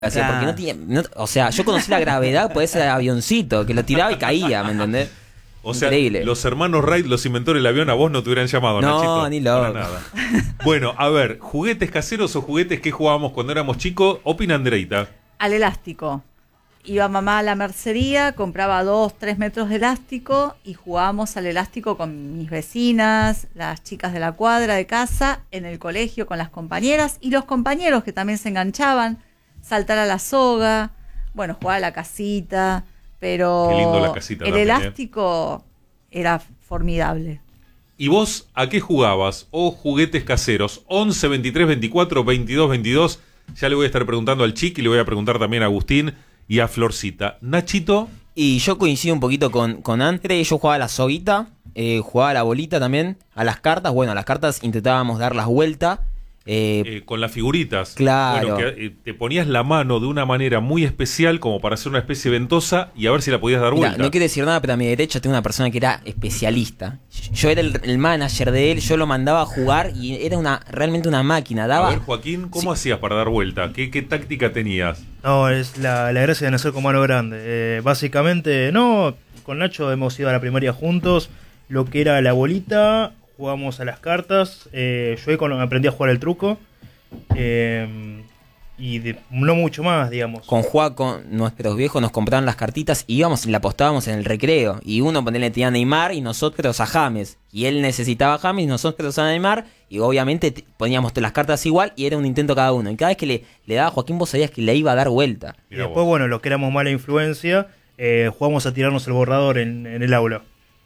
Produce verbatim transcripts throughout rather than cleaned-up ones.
hacía, porque no tenía, no- o sea, yo conocí la gravedad, puede ser el avioncito, que lo tiraba y caía, ¿me entendés? O sea, Increíble. los hermanos Wright, los inventores del avión, a vos no te hubieran llamado, No, Nachito. ni loco. Para nada. Bueno, a ver, juguetes caseros o juguetes que jugábamos cuando éramos chicos, opina Andreita. Al elástico. Iba mamá a la mercería, compraba dos, tres metros de elástico y jugábamos al elástico con mis vecinas, las chicas de la cuadra de casa, en el colegio con las compañeras y los compañeros que también se enganchaban, saltar a la soga, bueno, jugar a la casita, pero Qué lindo la casita el también, ¿eh? elástico era formidable. ¿Y vos a qué jugabas? O juguetes caseros. once, veintitrés, veinticuatro, veintidós, veintidós. Ya le voy a estar preguntando al Chiqui, le voy a preguntar también a Agustín y a Florcita. Nachito, Y yo coincido un poquito con, con Andre, yo jugaba a la soguita, eh, jugaba a la bolita también, a las cartas, bueno, a las cartas intentábamos dar las vueltas. Eh, eh, con las figuritas. Claro. Bueno, que, eh, te ponías la mano de una manera muy especial como para hacer una especie de ventosa y a ver si la podías dar Mirá, vuelta. no quiero decir nada, pero a mi derecha tengo una persona que era especialista. Yo era el, el manager de él, yo lo mandaba a jugar y era una realmente una máquina. Daba. A ver, Joaquín, ¿cómo hacías para dar vuelta? ¿Qué, qué táctica tenías? No, es la, la gracia de nacer con mano grande. Eh, básicamente, no, con Nacho hemos ido a la primaria juntos. Lo que era la bolita, jugamos a las cartas. Eh, yo ahí con- aprendí a jugar el truco. Eh, y de- no mucho más, digamos. Con Juaco, nuestros viejos nos compraban las cartitas y íbamos y la apostábamos en el recreo. Y uno ponele tenía a Neymar y nosotros a James. Y él necesitaba a James y nosotros a Neymar. Y obviamente t- poníamos las cartas igual y era un intento cada uno. Y cada vez que le, le daba a Joaquín, vos sabías que le iba a dar vuelta. Y Mirá después, vos. bueno, los que éramos mala influencia, eh, jugamos a tirarnos el borrador en, en el aula.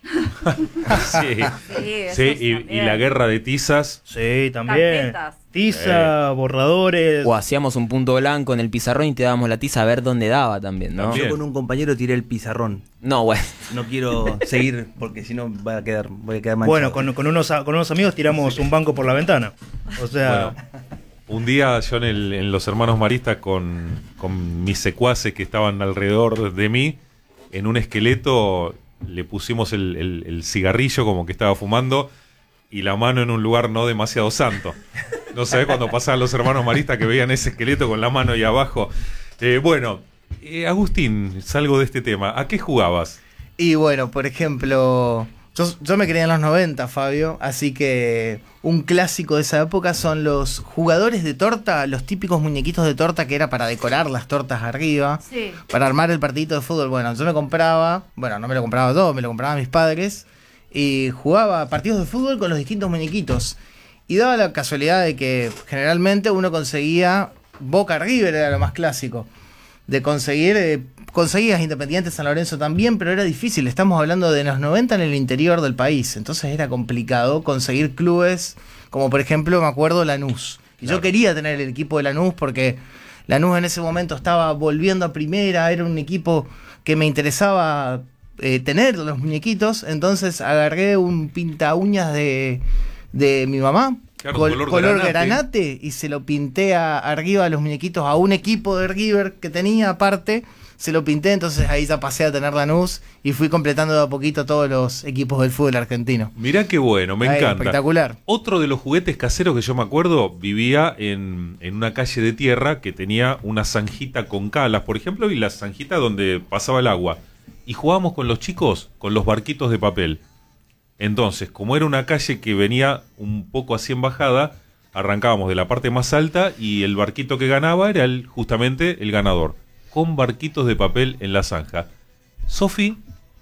Sí, Sí, sí, esos y, y también. la guerra de tizas. Sí, también. Carpetas. Tiza, borradores. O hacíamos un punto blanco en el pizarrón y te dábamos la tiza a ver dónde daba también, ¿no? También. Yo con un compañero tiré el pizarrón. No, bueno. No quiero seguir porque si no voy a quedar, voy a quedar manchado. Bueno, con, con, unos, a- con unos amigos tiramos un banco por la ventana. O sea, Bueno, un día yo en, el- en Los Hermanos Maristas con, con mis secuaces que estaban alrededor de mí, en un esqueleto le pusimos el, el- el cigarrillo como que estaba fumando y la mano en un lugar no demasiado santo. No sabés cuando pasaban Los Hermanos Maristas que veían ese esqueleto con la mano ahí abajo. Eh, bueno, eh, Agustín, salgo de este tema. ¿A qué jugabas? Y bueno, por ejemplo, yo, yo me crié en los noventa, Fabio, así que un clásico de esa época son los jugadores de torta, los típicos muñequitos de torta que era para decorar las tortas arriba, Sí. para armar el partidito de fútbol. Bueno, yo me compraba, bueno, no me lo compraba todo, me lo compraban mis padres, y jugaba partidos de fútbol con los distintos muñequitos. Y daba la casualidad de que generalmente uno conseguía Boca River, era lo más clásico. De conseguir, eh, conseguías Independiente San Lorenzo también, pero era difícil. Estamos hablando de los noventa en el interior del país. Entonces era complicado conseguir clubes, como por ejemplo, me acuerdo, Lanús. Y Claro. yo quería tener el equipo de Lanús porque Lanús en ese momento estaba volviendo a primera, era un equipo que me interesaba eh, tener los muñequitos. Entonces agarré un pinta uñas de, de mi mamá. Claro, col- color color granate. granate, y se lo pinté a- arriba a los muñequitos a un equipo de River que tenía aparte, se lo pinté, entonces ahí ya pasé a tener Lanús y fui completando de a poquito todos los equipos del fútbol argentino. Mirá qué bueno, me Ahí, encanta. espectacular. Otro de los juguetes caseros que yo me acuerdo vivía en, en una calle de tierra que tenía una zanjita con calas, por ejemplo, y la zanjita donde pasaba el agua. Y jugábamos con los chicos con los barquitos de papel. Entonces, como era una calle que venía un poco así en bajada, arrancábamos de la parte más alta y el barquito que ganaba era el, justamente el ganador, con barquitos de papel en la zanja. Sofi,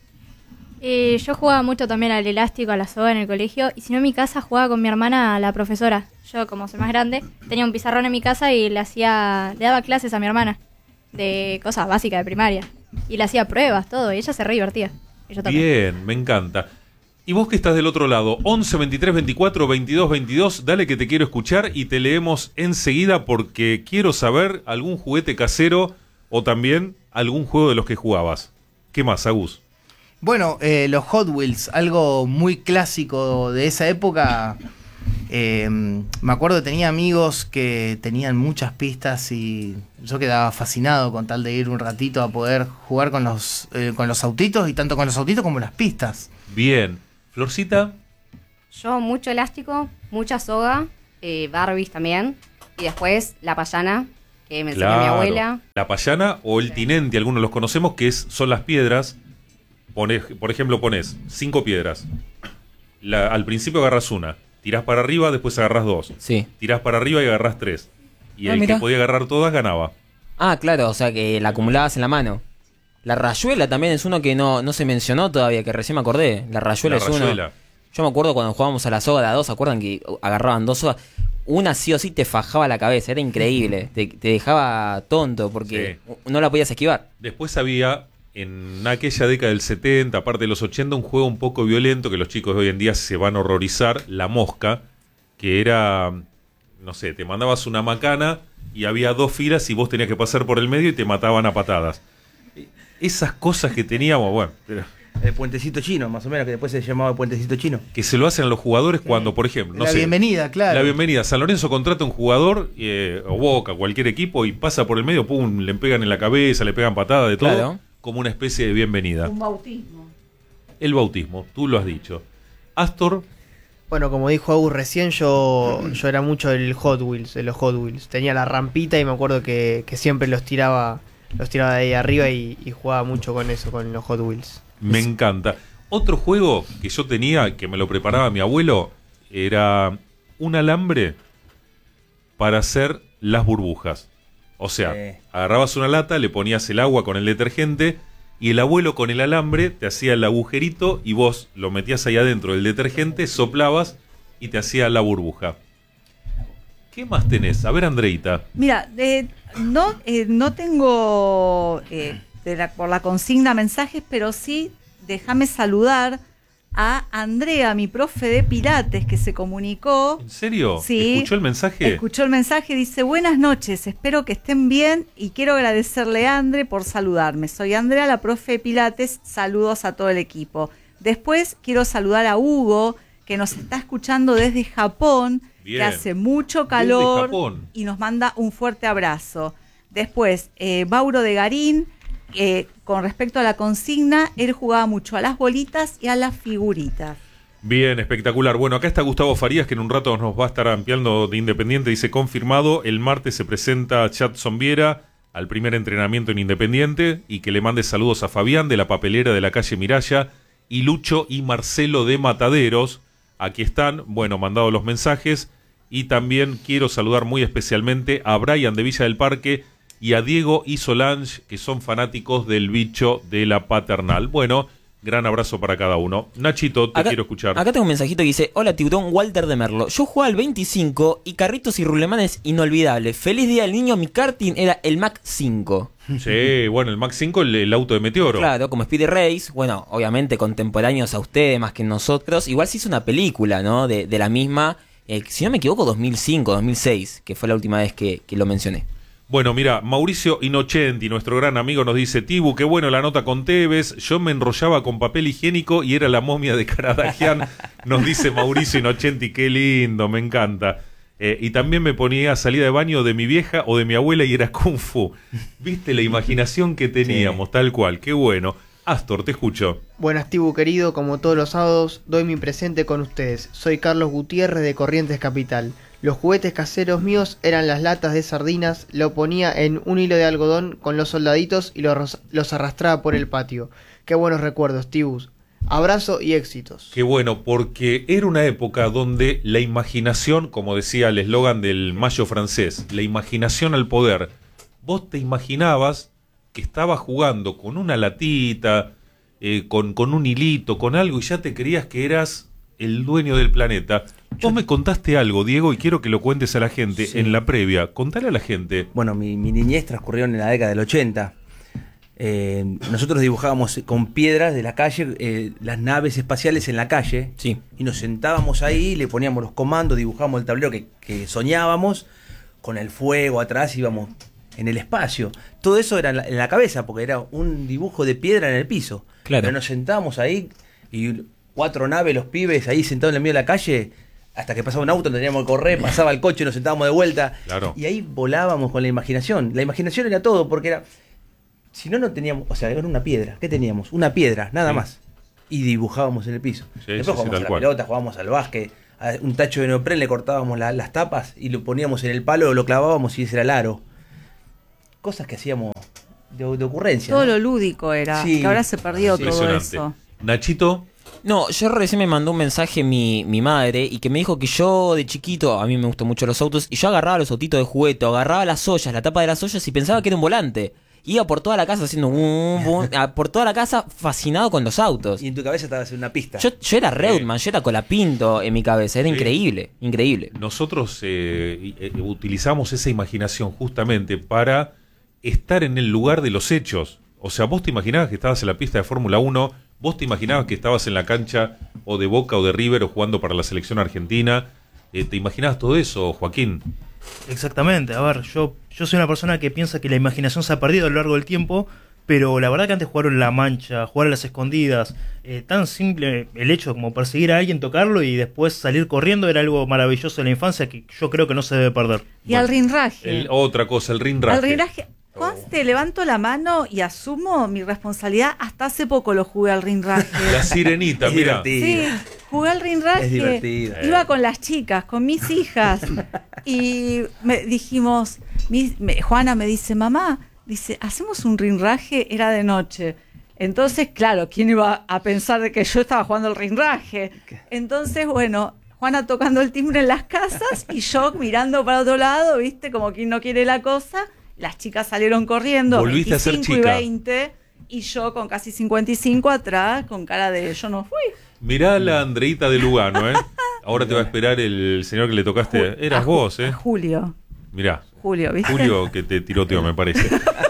Eh, yo jugaba mucho también al elástico, a la soga en el colegio. Y si no, en mi casa jugaba con mi hermana a la profesora. Yo, como soy más grande, tenía un pizarrón en mi casa y le hacía, le daba clases a mi hermana de cosas básicas de primaria. Y le hacía pruebas, todo. Y ella se re divertía. Y yo también. bien, me encanta. Y vos que estás del otro lado, once, veintitrés, veinticuatro, veintidós, veintidós, dale que te quiero escuchar y te leemos enseguida porque quiero saber algún juguete casero o también algún juego de los que jugabas. ¿Qué más, Agus? Bueno, eh, los Hot Wheels, algo muy clásico de esa época. Eh, me acuerdo que tenía amigos que tenían muchas pistas y yo quedaba fascinado con tal de ir un ratito a poder jugar con los, eh, con los autitos, y tanto con los autitos como las pistas. Bien. Florcita, Yo mucho elástico, mucha soga, eh, Barbies también. Y después la payana, que me enseñó mi abuela. La payana o el tinente, algunos los conocemos, que es, son las piedras. Pones, por ejemplo, pones cinco piedras. La, al principio agarras una, tirás para arriba, después agarras dos. Sí. Tirás para arriba y agarras tres. Y Ah, el mirá. que podía agarrar todas ganaba. Ah, claro, o sea que la acumulabas en la mano. La rayuela también es uno que no, no se mencionó todavía, que recién me acordé. La rayuela La es rayuela. uno. Yo me acuerdo cuando jugábamos a la soga de a dos, ¿se acuerdan que agarraban dos sogas? Una sí o sí te fajaba la cabeza, era increíble. Te, te dejaba tonto porque no la podías esquivar. Después había, en aquella década del setenta, aparte de los ochenta, un juego un poco violento que los chicos de hoy en día se van a horrorizar, la mosca, que era, no sé, te mandabas una macana y había dos filas y vos tenías que pasar por el medio y te mataban a patadas. Esas cosas que teníamos, bueno, pero El puentecito chino, más o menos, que después se llamaba el puentecito chino. que se lo hacen a los jugadores cuando, por ejemplo, no la sé, bienvenida, claro. la bienvenida. San Lorenzo contrata a un jugador, eh, o Boca, cualquier equipo, y pasa por el medio, pum, le pegan en la cabeza, le pegan patadas, de todo, Claro. como una especie de bienvenida. Un bautismo. El bautismo, tú lo has dicho. Astor, Bueno, como dijo Agus recién, yo, yo era mucho del Hot Wheels, de los Hot Wheels. Tenía la rampita y me acuerdo que, que siempre los tiraba, los tiraba de ahí arriba y, y jugaba mucho con eso, con los Hot Wheels. me encanta. Otro juego que yo tenía, que me lo preparaba mi abuelo, era un alambre para hacer las burbujas. O sea, Sí. agarrabas una lata, le ponías el agua con el detergente y el abuelo con el alambre te hacía el agujerito y vos lo metías ahí adentro del detergente, soplabas y te hacía la burbuja. ¿Qué más tenés? A ver, Andreita. Mira, eh, no, eh, no tengo eh, de la- por la consigna mensajes, pero sí déjame saludar a Andrea, mi profe de Pilates, que se comunicó. ¿En serio? Sí. ¿Escuchó el mensaje? Escuchó el mensaje, dice, buenas noches, espero que estén bien y quiero agradecerle a Andre por saludarme. Soy Andrea, la profe de Pilates, saludos a todo el equipo. Después quiero saludar a Hugo, que nos está escuchando desde Japón, Bien. que hace mucho Desde calor Japón. y nos manda un fuerte abrazo. Después, eh, Mauro de Garín, eh, con respecto a la consigna, él jugaba mucho a las bolitas y a las figuritas. Bien, espectacular. Bueno, acá está Gustavo Farías, que en un rato nos va a estar ampliando de Independiente. Dice, confirmado, el martes se presenta Chatson Viera al primer entrenamiento en Independiente y que le mande saludos a Fabián de la papelera de la calle Miraya y Lucho y Marcelo de Mataderos. Aquí están, bueno, mandados los mensajes. Y también quiero saludar muy especialmente a Brian de Villa del Parque y a Diego y Solange, que son fanáticos del bicho de la paternal. Bueno, gran abrazo para cada uno. Nachito, te Acá- quiero escuchar. Acá tengo un mensajito que dice, hola tiburón, Walter de Merlo. Yo jugaba al veinticinco y carritos y rulemanes inolvidables. Feliz día del niño, mi karting era el Mac cinco. Sí, bueno, el Mac cinco, el, el auto de Meteoro. Claro, como Speedy Race, bueno, obviamente contemporáneos a ustedes más que nosotros. Igual se hizo una película, ¿no? De, de la misma, eh, si no me equivoco, dos mil cinco, dos mil seis, que fue la última vez que, que lo mencioné. Bueno, mira, Mauricio Inocenti, nuestro gran amigo, nos dice, Tibu, qué bueno la nota con Tevez, yo me enrollaba con papel higiénico y era la momia de Karadagian, nos dice Mauricio Inocenti, qué lindo, me encanta. Eh, y también me ponía salida de baño de mi vieja o de mi abuela y era Kung Fu. ¿Viste la imaginación que teníamos? Tal cual, qué bueno. Astor, te escucho. Buenas, Tibu querido, como todos los sábados, doy mi presente con ustedes. Soy Carlos Gutiérrez de Corrientes Capital. Los juguetes caseros míos eran las latas de sardinas, lo ponía en un hilo de algodón con los soldaditos y los, los arrastraba por el patio. Qué buenos recuerdos, Tibus. Abrazo y éxitos. Qué bueno, porque era una época donde la imaginación, como decía el eslogan del Mayo francés, la imaginación al poder. Vos te imaginabas que estabas jugando con una latita, eh, con, con un hilito, con algo, y ya te creías que eras el dueño del planeta. Vos me contaste algo, Diego, y quiero que lo cuentes a la gente Sí. en la previa. Contale a la gente. Bueno, mi, mi niñez transcurrió en la década del ochenta. Eh, nosotros dibujábamos con piedras de la calle eh, las naves espaciales en la calle. Sí. Y nos sentábamos ahí, le poníamos los comandos, dibujábamos el tablero que, que soñábamos, con el fuego atrás íbamos en el espacio. Todo eso era en la, en la cabeza, porque era un dibujo de piedra en el piso. Claro. Pero nos sentábamos ahí y cuatro naves, los pibes ahí sentados en el medio de la calle, hasta que pasaba un auto, teníamos que correr, pasaba el coche, nos sentábamos de vuelta. Claro. Y ahí volábamos con la imaginación. La imaginación era todo, porque era... Si no, no teníamos... O sea, era una piedra. ¿Qué teníamos? Una piedra, nada Sí. más. Y dibujábamos en el piso. Sí, Después sí, sí, jugábamos tal a la cual. pelota, jugábamos al básquet. A un tacho de neopren le cortábamos la- las tapas y lo poníamos en el palo, lo clavábamos y ese era el aro. cosas que hacíamos de, de ocurrencia. Todo ¿no? lo lúdico era, Sí. que ahora se perdió Sí, todo impresionante. eso. Nachito, No, yo recién me mandó un mensaje mi, mi madre y que me dijo que yo de chiquito, a mí me gustan mucho los autos, y yo agarraba los autitos de juguete, agarraba las ollas, la tapa de las ollas y pensaba que era un volante. Iba por toda la casa haciendo bum, bum, a- por toda la casa fascinado con los autos. Y en tu cabeza estaba haciendo una pista. Yo, yo era Reutman, yo era Colapinto en mi cabeza, era Sí. increíble, increíble. nosotros eh, eh, utilizamos esa imaginación justamente para estar en el lugar de los hechos. O sea, vos te imaginabas que estabas en la pista de Fórmula uno, vos te imaginabas que estabas en la cancha o de Boca o de River o jugando para la selección argentina. Eh, ¿Te imaginabas todo eso, Joaquín? Exactamente, a ver, yo, yo soy una persona que piensa que la imaginación se ha perdido a lo largo del tiempo, pero la verdad que antes jugaron La Mancha, jugar a las escondidas, eh, tan simple el hecho como perseguir a alguien, tocarlo y después salir corriendo era algo maravilloso de la infancia que yo creo que no se debe perder. Y al rinraje. El- otra cosa, el rinraje. Al rinraje. Conste, levanto la mano y asumo mi responsabilidad. Hasta hace poco lo jugué al rinraje. La sirenita, Es mira. divertido. Sí, jugué al rinraje. Es divertido. Iba con las chicas, con mis hijas. Y me dijimos, mi- me- Juana me dice, mamá, dice, hacemos un rinraje, era de noche. Entonces, claro, ¿quién iba a pensar de que yo estaba jugando al rinraje? Entonces, bueno, Juana tocando el timbre en las casas y yo mirando para otro lado, ¿viste? Como quien no quiere la cosa. Las chicas salieron corriendo, Volviste a ser veinticinco chica. y veinte, y yo con casi cincuenta y cinco atrás, con cara de yo no fui. Mirá a la Andreita de Lugano, ¿eh? Ahora te va a esperar el señor que le tocaste. Eras A Ju- vos, ¿eh? a Julio. Mirá. Julio, ¿viste? Julio que te tiroteó, me parece.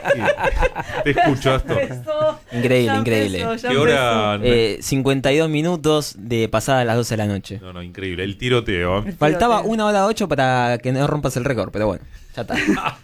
Te escucho, Astor. Empezó, Increíble, ya increíble. empezó, ya ¿Qué hora? Eh, cincuenta y dos minutos de pasada las doce de la noche. No, no, increíble. El tiroteo. ¿eh? empezó. Faltaba una hora ocho para que no rompas el récord, pero bueno, ya está.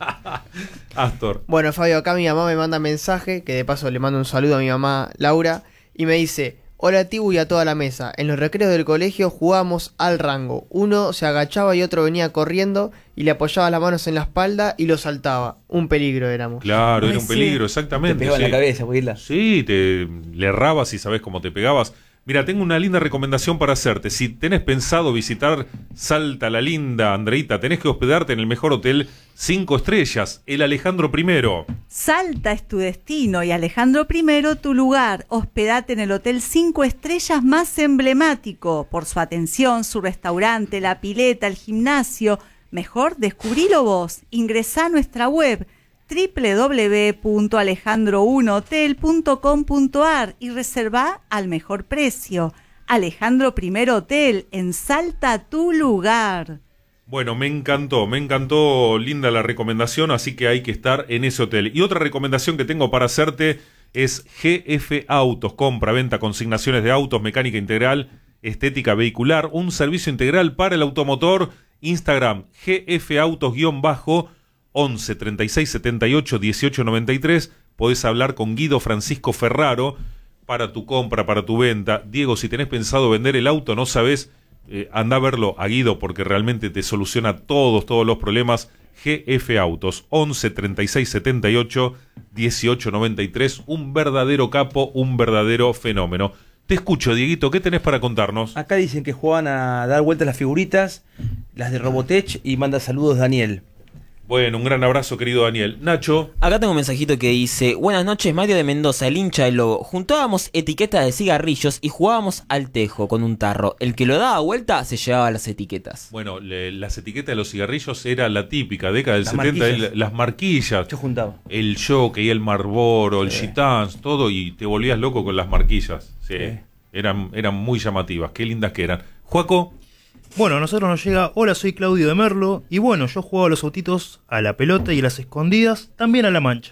Astor. Bueno, Fabio, acá mi mamá me manda mensaje, que de paso le mando un saludo a mi mamá Laura, y me dice, hola Tibu y a toda la mesa, en los recreos del colegio jugábamos al rango, uno se agachaba y otro venía corriendo y le apoyaba las manos en la espalda y lo saltaba, un peligro éramos. Claro, Ay, era un sí. peligro, Te exactamente. pegó en sí. la cabeza, Willa. Sí, te le errabas y sabes cómo te pegabas. Mira, tengo una linda recomendación para hacerte. Si tenés pensado visitar Salta la Linda, Andreita, tenés que hospedarte en el mejor hotel cinco estrellas, el Alejandro primero. Salta es tu destino y Alejandro primero tu lugar. Hospedate en el hotel cinco estrellas más emblemático por su atención, su restaurante, la pileta, el gimnasio. Mejor descubrilo vos. Ingresá a nuestra web doble u doble u doble u punto alejandro uno hotel punto com punto a r y reservá al mejor precio. Alejandro primero Hotel, en Salta tu lugar. Bueno, me encantó, me encantó, linda la recomendación, así que hay que estar en ese hotel. Y otra recomendación que tengo para hacerte es G F Autos, compra, venta, consignaciones de autos, mecánica integral, estética vehicular, un servicio integral para el automotor. Instagram, G F Autos guión bajo, once treinta y seis setenta y ocho dieciocho noventa y tres. Podés hablar con Guido Francisco Ferraro para tu compra, para tu venta. Diego, si tenés pensado vender el auto, no sabés, eh, anda a verlo a Guido porque realmente te soluciona todos, todos los problemas. G F Autos, once treinta y seis setenta y ocho dieciocho noventa y tres. Un verdadero capo, un verdadero fenómeno. Te escucho, Dieguito, ¿qué tenés para contarnos? Acá dicen que juegan a dar vueltas las figuritas, las de Robotech, y manda saludos Daniel. Bueno, un gran abrazo, querido Daniel. Nacho, Acá tengo un mensajito que dice: buenas noches, Mario de Mendoza, el hincha del Lobo. Juntábamos etiquetas de cigarrillos y jugábamos al tejo con un tarro. El que lo daba vuelta se llevaba las etiquetas. bueno, le- las etiquetas de los cigarrillos era la típica, década del Las setenta, marquillas. el- las marquillas. Yo juntaba. El Jockey, el Marlboro, el Gitans, todo, y te volvías loco con las marquillas. Sí, Sí. Eran, eran muy llamativas, qué lindas que eran. Juaco, Bueno, a nosotros nos llega, hola, soy Claudio de Merlo, y bueno, yo jugaba a los autitos, a la pelota y a las escondidas, también a la mancha.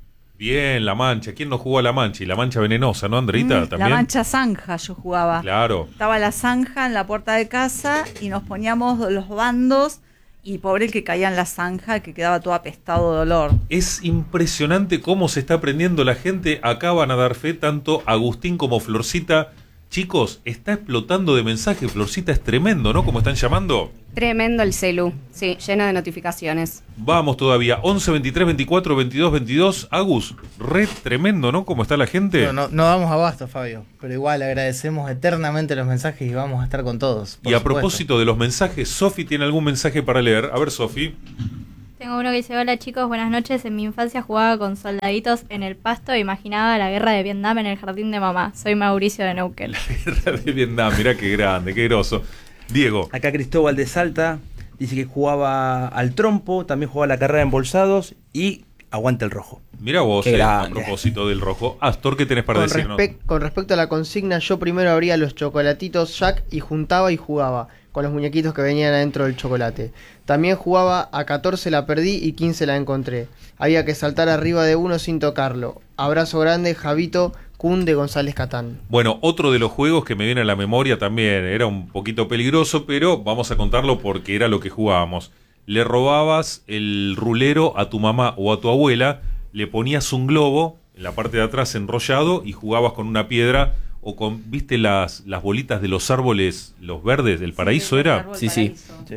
bien, La Mancha. ¿Quién no jugó a La Mancha? Y La Mancha venenosa, ¿no, Andreita? Mm, la ¿También? mancha zanja yo jugaba. Claro. Estaba la zanja en la puerta de casa y nos poníamos los bandos y pobre el que caía en la zanja, que quedaba todo apestado de dolor. Es impresionante cómo se está aprendiendo la gente. Acá van a dar fe tanto Agustín como Florcita. Chicos, está explotando de mensajes. Florcita es tremendo, ¿no? Como están llamando. Tremendo el celu, sí, lleno de notificaciones. Vamos todavía. once veintitrés veinticuatro veintidós veintidós. Agus, re tremendo, ¿no? ¿Cómo está la gente? No, no, no damos abasto, Fabio, pero igual agradecemos eternamente los mensajes y vamos a estar con todos. por Y a supuesto. propósito de los mensajes, Sofi tiene algún mensaje para leer. A ver, Sofi. Tengo uno que dice, hola chicos, buenas noches. En mi infancia jugaba con soldaditos en el pasto e imaginaba la guerra de Vietnam en el jardín de mamá. Soy Mauricio de Neuquén. La guerra de Vietnam, mirá qué grande, qué groso. Diego. Acá Cristóbal de Salta dice que jugaba al trompo, también jugaba la carrera de embolsados y aguante el rojo. Mirá vos, eh, a propósito del rojo. Astor, ¿qué tenés para con, decirnos? respe- con respecto a la consigna, yo primero abría los chocolatitos Jack y juntaba y jugaba con los muñequitos que venían adentro del chocolate. También jugaba a catorce la perdí y quince la encontré. Había que saltar arriba de uno sin tocarlo. Abrazo grande, Javito Kun de González Catán. Bueno, otro de los juegos que me viene a la memoria también era un poquito peligroso, pero vamos a contarlo porque era lo que jugábamos. Le robabas el rulero a tu mamá o a tu abuela, le ponías un globo en la parte de atrás enrollado y jugabas con una piedra o con, ¿viste las, las bolitas de los árboles, los verdes del paraíso Sí, era? Sí, sí. Sí.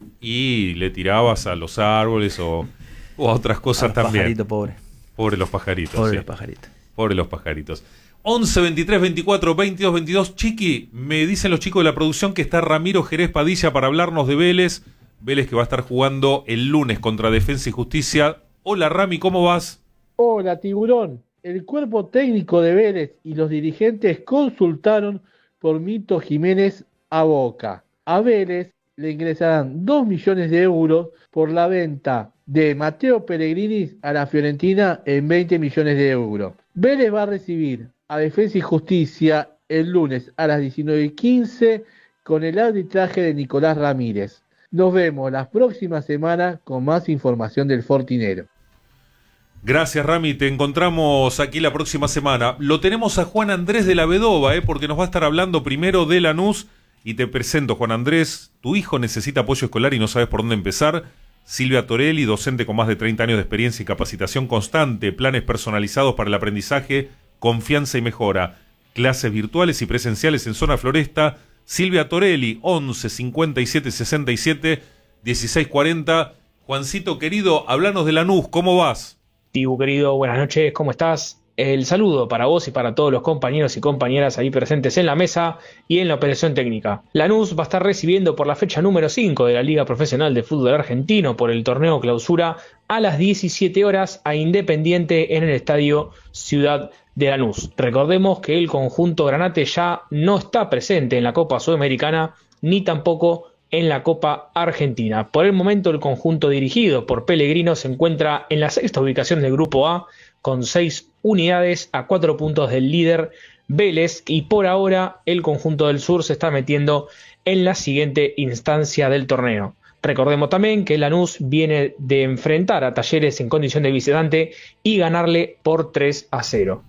Y le tirabas a los árboles o, o a otras cosas A los también. pajaritos, pobre. Pobre los pajaritos. Pobre sí. los pajaritos. Pobre los pajaritos. once, veintitrés, veinticuatro, veintidós, veintidós. Chiqui, me dicen los chicos de la producción que está Ramiro Jerez Padilla para hablarnos de Vélez. Vélez que va a estar jugando el lunes contra Defensa y Justicia. Hola Rami, ¿cómo vas? Hola Tiburón. El cuerpo técnico de Vélez y los dirigentes consultaron por Mito Jiménez a Boca. A Vélez le ingresarán dos millones de euros por la venta de Matteo Pellegrini a la Fiorentina en veinte millones de euros. Vélez va a recibir a Defensa y Justicia el lunes a las diecinueve y quince con el arbitraje de Nicolás Ramírez. Nos vemos la próxima semana con más información del Fortinero. Gracias Rami, te encontramos aquí la próxima semana. Lo tenemos a Juan Andrés de la Vedova, eh, porque nos va a estar hablando primero de Lanús. Y te presento, Juan Andrés, tu hijo necesita apoyo escolar y no sabes por dónde empezar. Silvia Torelli, docente con más de treinta años de experiencia y capacitación constante, planes personalizados para el aprendizaje, confianza y mejora, clases virtuales y presenciales en Zona Floresta. Silvia Torelli, once, cincuenta y siete, sesenta y siete, dieciséis cuarenta. Juancito querido, hablanos de Lanús, ¿cómo vas? Tibu querido, buenas noches, ¿cómo estás? El saludo para vos y para todos los compañeros y compañeras ahí presentes en la mesa y en la operación técnica. Lanús va a estar recibiendo por la fecha número cinco de la Liga Profesional de Fútbol Argentino por el torneo Clausura a las diecisiete horas a Independiente en el Estadio Ciudad de Lanús. Recordemos que el conjunto granate ya no está presente en la Copa Sudamericana ni tampoco en la Copa Argentina. Por el momento el conjunto dirigido por Pellegrino se encuentra en la sexta ubicación del Grupo A con seis unidades a cuatro puntos del líder Vélez y por ahora el conjunto del sur se está metiendo en la siguiente instancia del torneo. Recordemos también que Lanús viene de enfrentar a Talleres en condición de visitante y ganarle por tres a cero.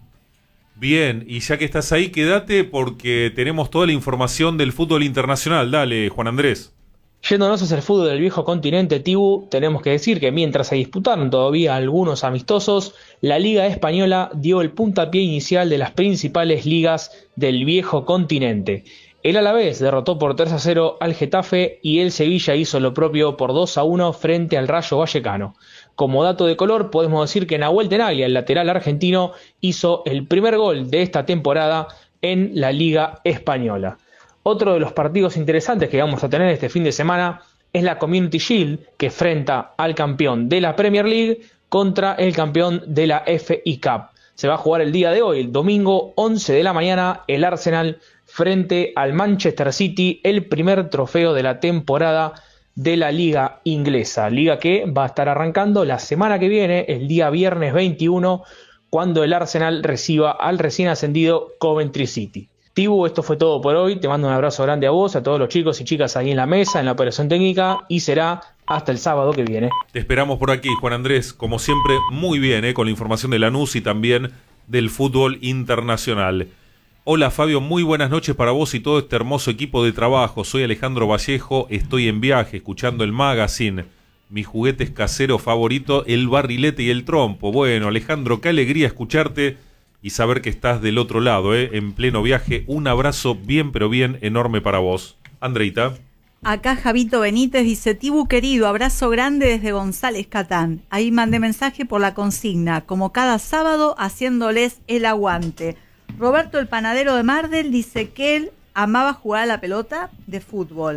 Bien, y ya que estás ahí, quédate porque tenemos toda la información del fútbol internacional. Dale, Juan Andrés. Yéndonos hacia el fútbol del viejo continente, Tibu, tenemos que decir que mientras se disputaron todavía algunos amistosos, la Liga Española dio el puntapié inicial de las principales ligas del viejo continente. El Alavés derrotó por tres a cero al Getafe y el Sevilla hizo lo propio por dos a uno frente al Rayo Vallecano. Como dato de color, podemos decir que Nahuel Tenaglia, el lateral argentino, hizo el primer gol de esta temporada en la Liga Española. Otro de los partidos interesantes que vamos a tener este fin de semana es la Community Shield, que enfrenta al campeón de la Premier League contra el campeón de la F A Cup. Se va a jugar el día de hoy, el domingo once de la mañana, el Arsenal frente al Manchester City, el primer trofeo de la temporada de la Liga Inglesa. Liga que va a estar arrancando la semana que viene, el día viernes veintiuno, cuando el Arsenal reciba al recién ascendido Coventry City. Tibu, esto fue todo por hoy. Te mando un abrazo grande a vos, a todos los chicos y chicas ahí en la mesa, en la operación técnica, y será hasta el sábado que viene. Te esperamos por aquí, Juan Andrés, como siempre, muy bien, ¿eh? Con la información de Lanús y también del fútbol internacional. Hola Fabio, muy buenas noches para vos y todo este hermoso equipo de trabajo. Soy Alejandro Vallejo, estoy en viaje, escuchando el magazine. Mis juguetes caseros favoritos, el barrilete y el trompo. Bueno, Alejandro, qué alegría escucharte y saber que estás del otro lado, ¿eh? En pleno viaje. Un abrazo bien, pero bien enorme para vos. Andreita. Acá Javito Benítez dice, Tibu querido, abrazo grande desde González Catán. Ahí mandé mensaje por la consigna, como cada sábado haciéndoles el aguante. Roberto el panadero de Mardel dice que él amaba jugar a la pelota de fútbol.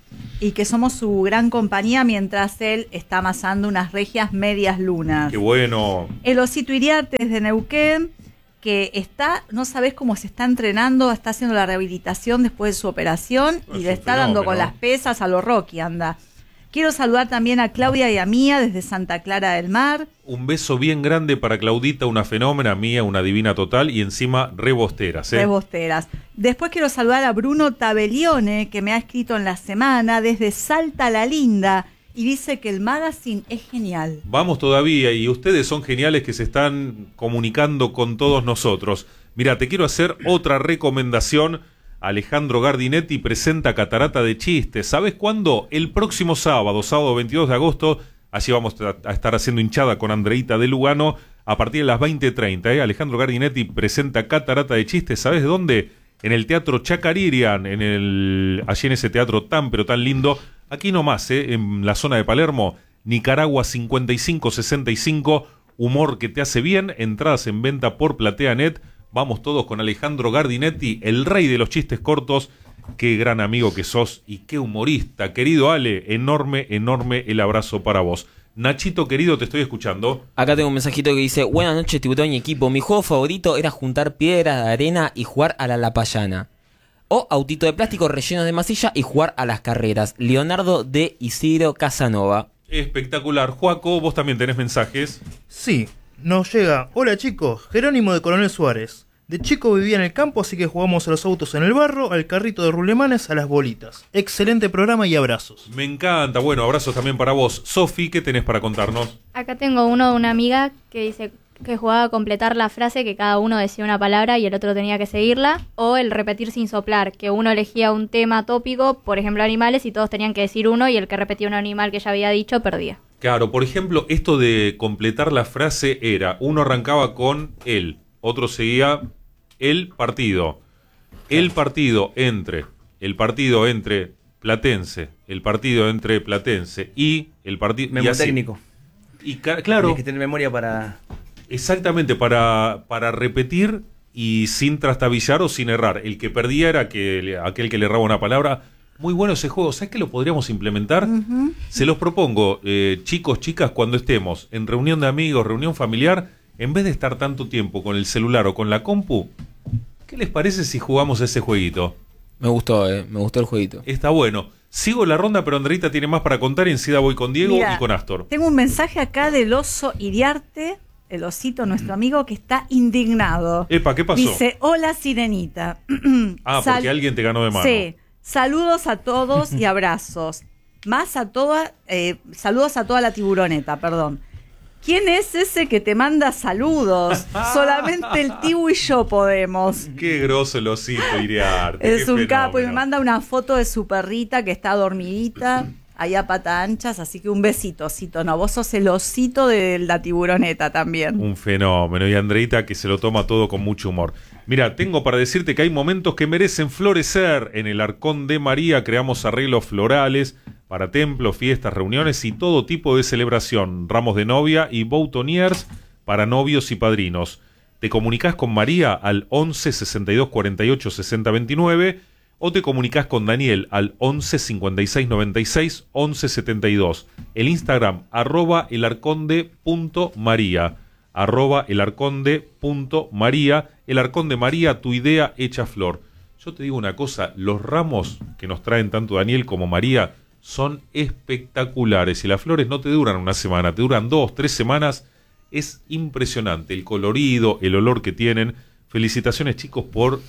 y que somos su gran compañía mientras él está amasando unas regias medias lunas. ¡Qué bueno! El Osito Iriarte desde Neuquén, que está, no sabés cómo se está entrenando, está haciendo la rehabilitación después de su operación Es y le un está dando con fenómeno. las pesas a lo Rocky, anda. Quiero saludar también a Claudia y a Mía desde Santa Clara del Mar. Un beso bien grande para Claudita, una fenómena mía, una divina total y encima rebosteras, ¿eh? Rebosteras. Después quiero saludar a Bruno Tabelione, que me ha escrito en la semana desde Salta la Linda y dice que el magazine es genial. Vamos todavía y ustedes son geniales que se están comunicando con todos nosotros. Mira, te quiero hacer otra recomendación. Alejandro Gardinetti presenta Catarata de Chistes. ¿Sabes cuándo? El próximo sábado, sábado veintidós de agosto. Allí vamos a estar haciendo hinchada con Andreita de Lugano a partir de las veinte treinta. ¿eh? Alejandro Gardinetti presenta Catarata de Chistes. ¿Sabes dónde? En el Teatro Chacaririan, en el, allí en ese teatro tan pero tan lindo. Aquí nomás, ¿eh? En la zona de Palermo, Nicaragua cincuenta y cinco sesenta y cinco. Humor que te hace bien. Entradas en venta por PlateaNet. Vamos todos con Alejandro Gardinetti, el rey de los chistes cortos. Qué gran amigo que sos y qué humorista. Querido Ale, enorme, enorme el abrazo para vos. Nachito, querido, te estoy escuchando. Acá tengo un mensajito que dice: buenas noches, tiburón y equipo. Mi juego favorito era juntar piedras de arena y jugar a la lapayana. O autito de plástico rellenos de masilla y jugar a las carreras. Leonardo de Isidro Casanova. Espectacular. Joaco, vos también tenés mensajes. Sí, nos llega. Hola chicos, Jerónimo de Coronel Suárez. De chico vivía en el campo, así que jugamos a los autos en el barro, al carrito de rulemanes, a las bolitas. Excelente programa y abrazos. Me encanta. Bueno, abrazos también para vos. Sofi, ¿qué tenés para contarnos? Acá tengo uno de una amiga que dice que jugaba a completar la frase, que cada uno decía una palabra y el otro tenía que seguirla, o el repetir sin soplar, que uno elegía un tema tópico, por ejemplo animales, y todos tenían que decir uno y el que repetía un animal que ya había dicho perdía. Claro, por ejemplo, esto de completar la frase era, uno arrancaba con el, otro seguía el partido, el partido entre, el partido entre Platense, el partido entre Platense y el partido... Memo técnico. Y ca- claro... Tienes que tener memoria para... Exactamente, para, para repetir y sin trastabillar o sin errar. El que perdía era que, le- aquel que le erraba una palabra. Muy bueno ese juego. ¿Sabes que lo podríamos implementar? Uh-huh. Se los propongo, eh, chicos, chicas, cuando estemos en reunión de amigos, reunión familiar, en vez de estar tanto tiempo con el celular o con la compu, ¿qué les parece si jugamos ese jueguito? Me gustó, eh, me gustó el jueguito. Está bueno. Sigo la ronda, pero Andreita tiene más para contar y enseguida voy con Diego Mira, y con Astor. Tengo un mensaje acá del oso Iriarte, el osito, nuestro amigo, que está indignado. Epa, ¿qué pasó? Dice: hola Sirenita. Ah, Sal- porque alguien te ganó de mano. Sí. Saludos a todos y abrazos. Más a toda, eh, saludos a toda la tiburoneta, perdón. ¿Quién es ese que te manda saludos? Solamente el Tibu y yo podemos. Qué groso el osito Iriarte. Es qué un capo y me fenómeno. manda una foto de su perrita que está dormidita, ahí a pata anchas, así que un besito, osito. No, vos sos el osito de la tiburoneta también. Un fenómeno. Y Andreita que se lo toma todo con mucho humor. Mira, tengo para decirte que hay momentos que merecen florecer. En el Arcón de María creamos arreglos florales para templos, fiestas, reuniones y todo tipo de celebración. Ramos de novia y boutoniers para novios y padrinos. Te comunicás con María al once sesenta y dos cuarenta y ocho sesenta veintinueve o te comunicás con Daniel al once cincuenta y seis noventa y seis once setenta y dos. El Instagram arroba elarconde punto maría. arroba elarconde punto maría. El Arcón de María, tu idea hecha flor. Yo te digo una cosa, los ramos que nos traen tanto Daniel como María son espectaculares y las flores no te duran una semana, te duran dos, tres semanas. Es impresionante el colorido, el olor que tienen. Felicitaciones chicos por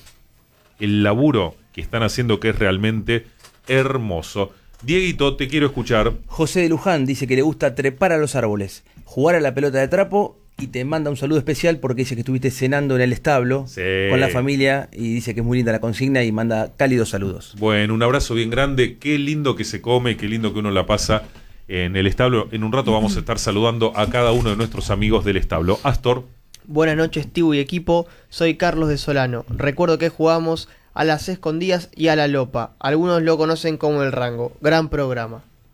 el laburo que están haciendo, que es realmente hermoso. Dieguito, te quiero escuchar. José de Luján dice que le gusta trepar a los árboles, jugar a la pelota de trapo y te manda un saludo especial porque dice que estuviste cenando en el establo Sí. con la familia y dice que es muy linda la consigna y manda cálidos saludos. Bueno, un abrazo bien grande. Qué lindo que se come, qué lindo que uno la pasa en el establo. En un rato vamos a estar saludando a cada uno de nuestros amigos del establo. Astor. Buenas noches, Tibu y equipo. Soy Carlos de Solano. Recuerdo que jugamos a las escondidas y a la lopa. Algunos lo conocen como el rango. Gran programa.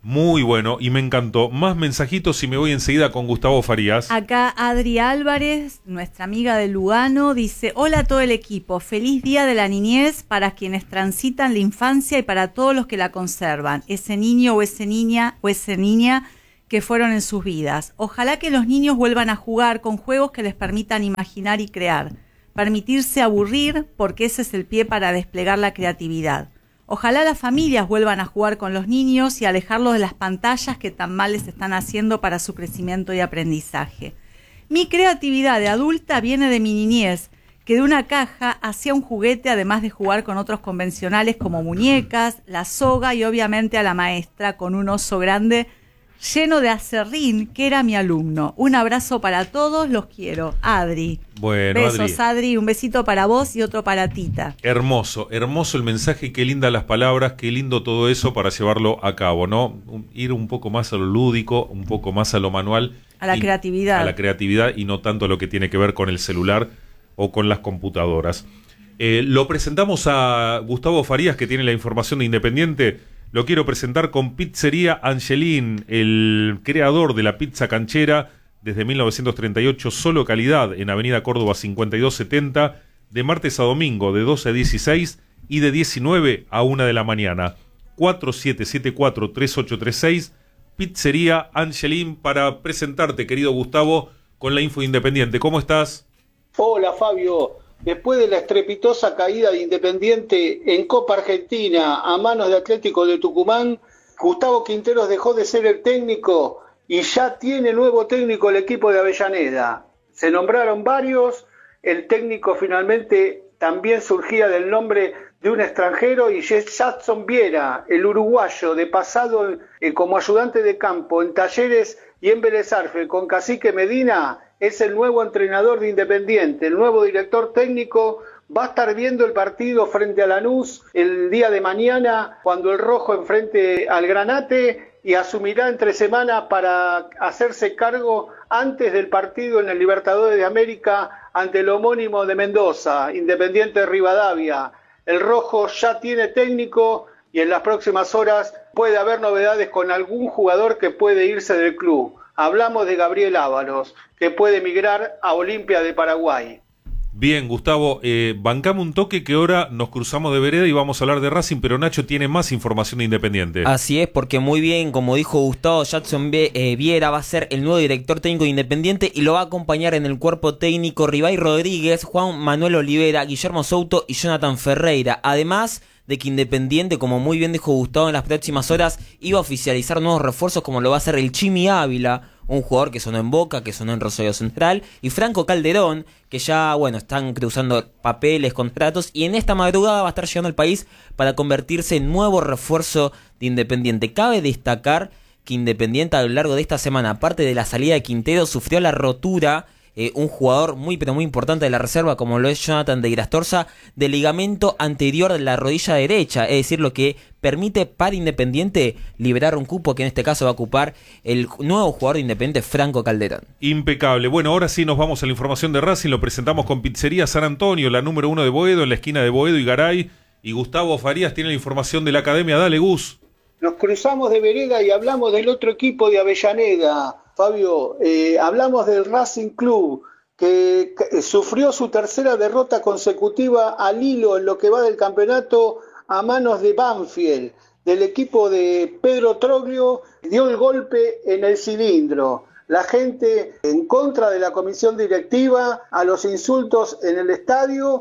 Muy bueno y me encantó. Más mensajitos y me voy enseguida con Gustavo Farías. Acá Adri Álvarez, nuestra amiga de Lugano, dice: hola a todo el equipo, feliz día de la niñez para quienes transitan la infancia y para todos los que la conservan, ese niño o ese niña o esa niña que fueron en sus vidas. Ojalá que los niños vuelvan a jugar con juegos que les permitan imaginar y crear, permitirse aburrir, porque ese es el pie para desplegar la creatividad. Ojalá las familias vuelvan a jugar con los niños y alejarlos de las pantallas que tan mal les están haciendo para su crecimiento y aprendizaje. Mi creatividad de adulta viene de mi niñez, que de una caja hacía un juguete además de jugar con otros convencionales como muñecas, la soga y obviamente a la maestra con un oso grande lleno de acerrín, que era mi alumno. Un abrazo para todos, los quiero. Adri. Bueno, Besos, Adri. Adri. Un besito para vos y otro para Tita. Hermoso, hermoso el mensaje, qué lindas las palabras, qué lindo todo eso para llevarlo a cabo, ¿no? Ir un poco más a lo lúdico, un poco más a lo manual. A la y, creatividad. A la creatividad y no tanto a lo que tiene que ver con el celular o con las computadoras. Eh, lo presentamos a Gustavo Farías, que tiene la información de Independiente. Lo quiero presentar con Pizzería Angelín, el creador de la pizza canchera desde mil novecientos treinta y ocho, solo calidad, en Avenida Córdoba cincuenta y dos setenta, de martes a domingo de doce a dieciséis y de diecinueve a una de la mañana. cuatro siete siete cuatro, tres ocho tres seis, Pizzería Angelín, para presentarte, querido Gustavo, con la info Independiente. ¿Cómo estás? Hola, Fabio. Después de la estrepitosa caída de Independiente en Copa Argentina a manos de Atlético de Tucumán, Gustavo Quinteros dejó de ser el técnico y ya tiene nuevo técnico el equipo de Avellaneda. Se nombraron varios, el técnico finalmente también surgía del nombre de un extranjero, y es Jackson Viera, el uruguayo, de pasado eh, como ayudante de campo en Talleres y en Vélez Sarsfield con Cacique Medina. Es el nuevo entrenador de Independiente, el nuevo director técnico. Va a estar viendo el partido frente a Lanús el día de mañana, cuando el rojo enfrente al Granate, y asumirá entre semana para hacerse cargo antes del partido en el Libertadores de América ante el homónimo de Mendoza, Independiente de Rivadavia. El rojo ya tiene técnico y en las próximas horas puede haber novedades con algún jugador que puede irse del club. Hablamos de Gabriel Ábalos, que puede migrar a Olimpia de Paraguay. Bien, Gustavo, eh, bancame un toque que ahora nos cruzamos de vereda y vamos a hablar de Racing, pero Nacho tiene más información de Independiente. Así es, porque muy bien, como dijo Gustavo, Jackson Viera va a ser el nuevo director técnico de Independiente y lo va a acompañar en el cuerpo técnico Ribay Rodríguez, Juan Manuel Olivera, Guillermo Souto y Jonathan Ferreira. Además de que Independiente, como muy bien dijo Gustavo, en las próximas horas iba a oficializar nuevos refuerzos, como lo va a hacer el Chimi Ávila, un jugador que sonó en Boca, que sonó en Rosario Central, y Franco Calderón, que ya, bueno, están cruzando papeles, contratos, y en esta madrugada va a estar llegando al país para convertirse en nuevo refuerzo de Independiente. Cabe destacar que Independiente a lo largo de esta semana, aparte de la salida de Quintero, sufrió la rotura, eh, un jugador muy pero muy importante de la reserva, como lo es Jonathan de Grastorza, del ligamento anterior de la rodilla derecha, es decir, lo que permite para Independiente liberar un cupo que en este caso va a ocupar el nuevo jugador de Independiente, Franco Calderón. Impecable. Bueno, ahora sí nos vamos a la información de Racing, lo presentamos con Pizzería San Antonio, la número uno de Boedo, en la esquina de Boedo y Garay, y Gustavo Farías tiene la información de la academia. Dale, Gus. Nos cruzamos de vereda y hablamos del otro equipo de Avellaneda, Fabio. Eh, hablamos del Racing Club, que, que sufrió su tercera derrota consecutiva al hilo en lo que va del campeonato a manos de Banfield, del equipo de Pedro Troglio. Dio el golpe en el cilindro. La gente en contra de la comisión directiva, a los insultos en el estadio,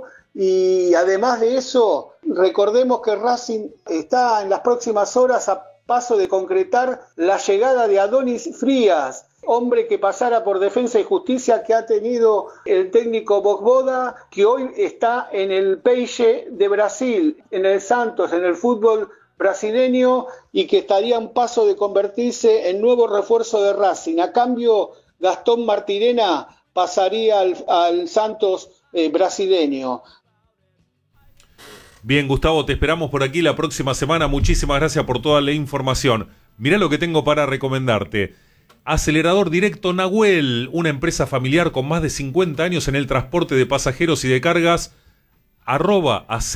y además de eso, recordemos que Racing está en las próximas horas a paso de concretar la llegada de Adonis Frías, hombre que pasara por Defensa y Justicia, que ha tenido el técnico Bogboda, que hoy está en el Peixe de Brasil, en el Santos, en el fútbol brasileño, y que estaría a un paso de convertirse en nuevo refuerzo de Racing. A cambio, Gastón Martirena pasaría al, al Santos eh, brasileño. Bien, Gustavo, te esperamos por aquí la próxima semana. Muchísimas gracias por toda la información. Mirá lo que tengo para recomendarte. Acelerador Directo Nahuel, una empresa familiar con más de cincuenta años en el transporte de pasajeros y de cargas. Arroba Acel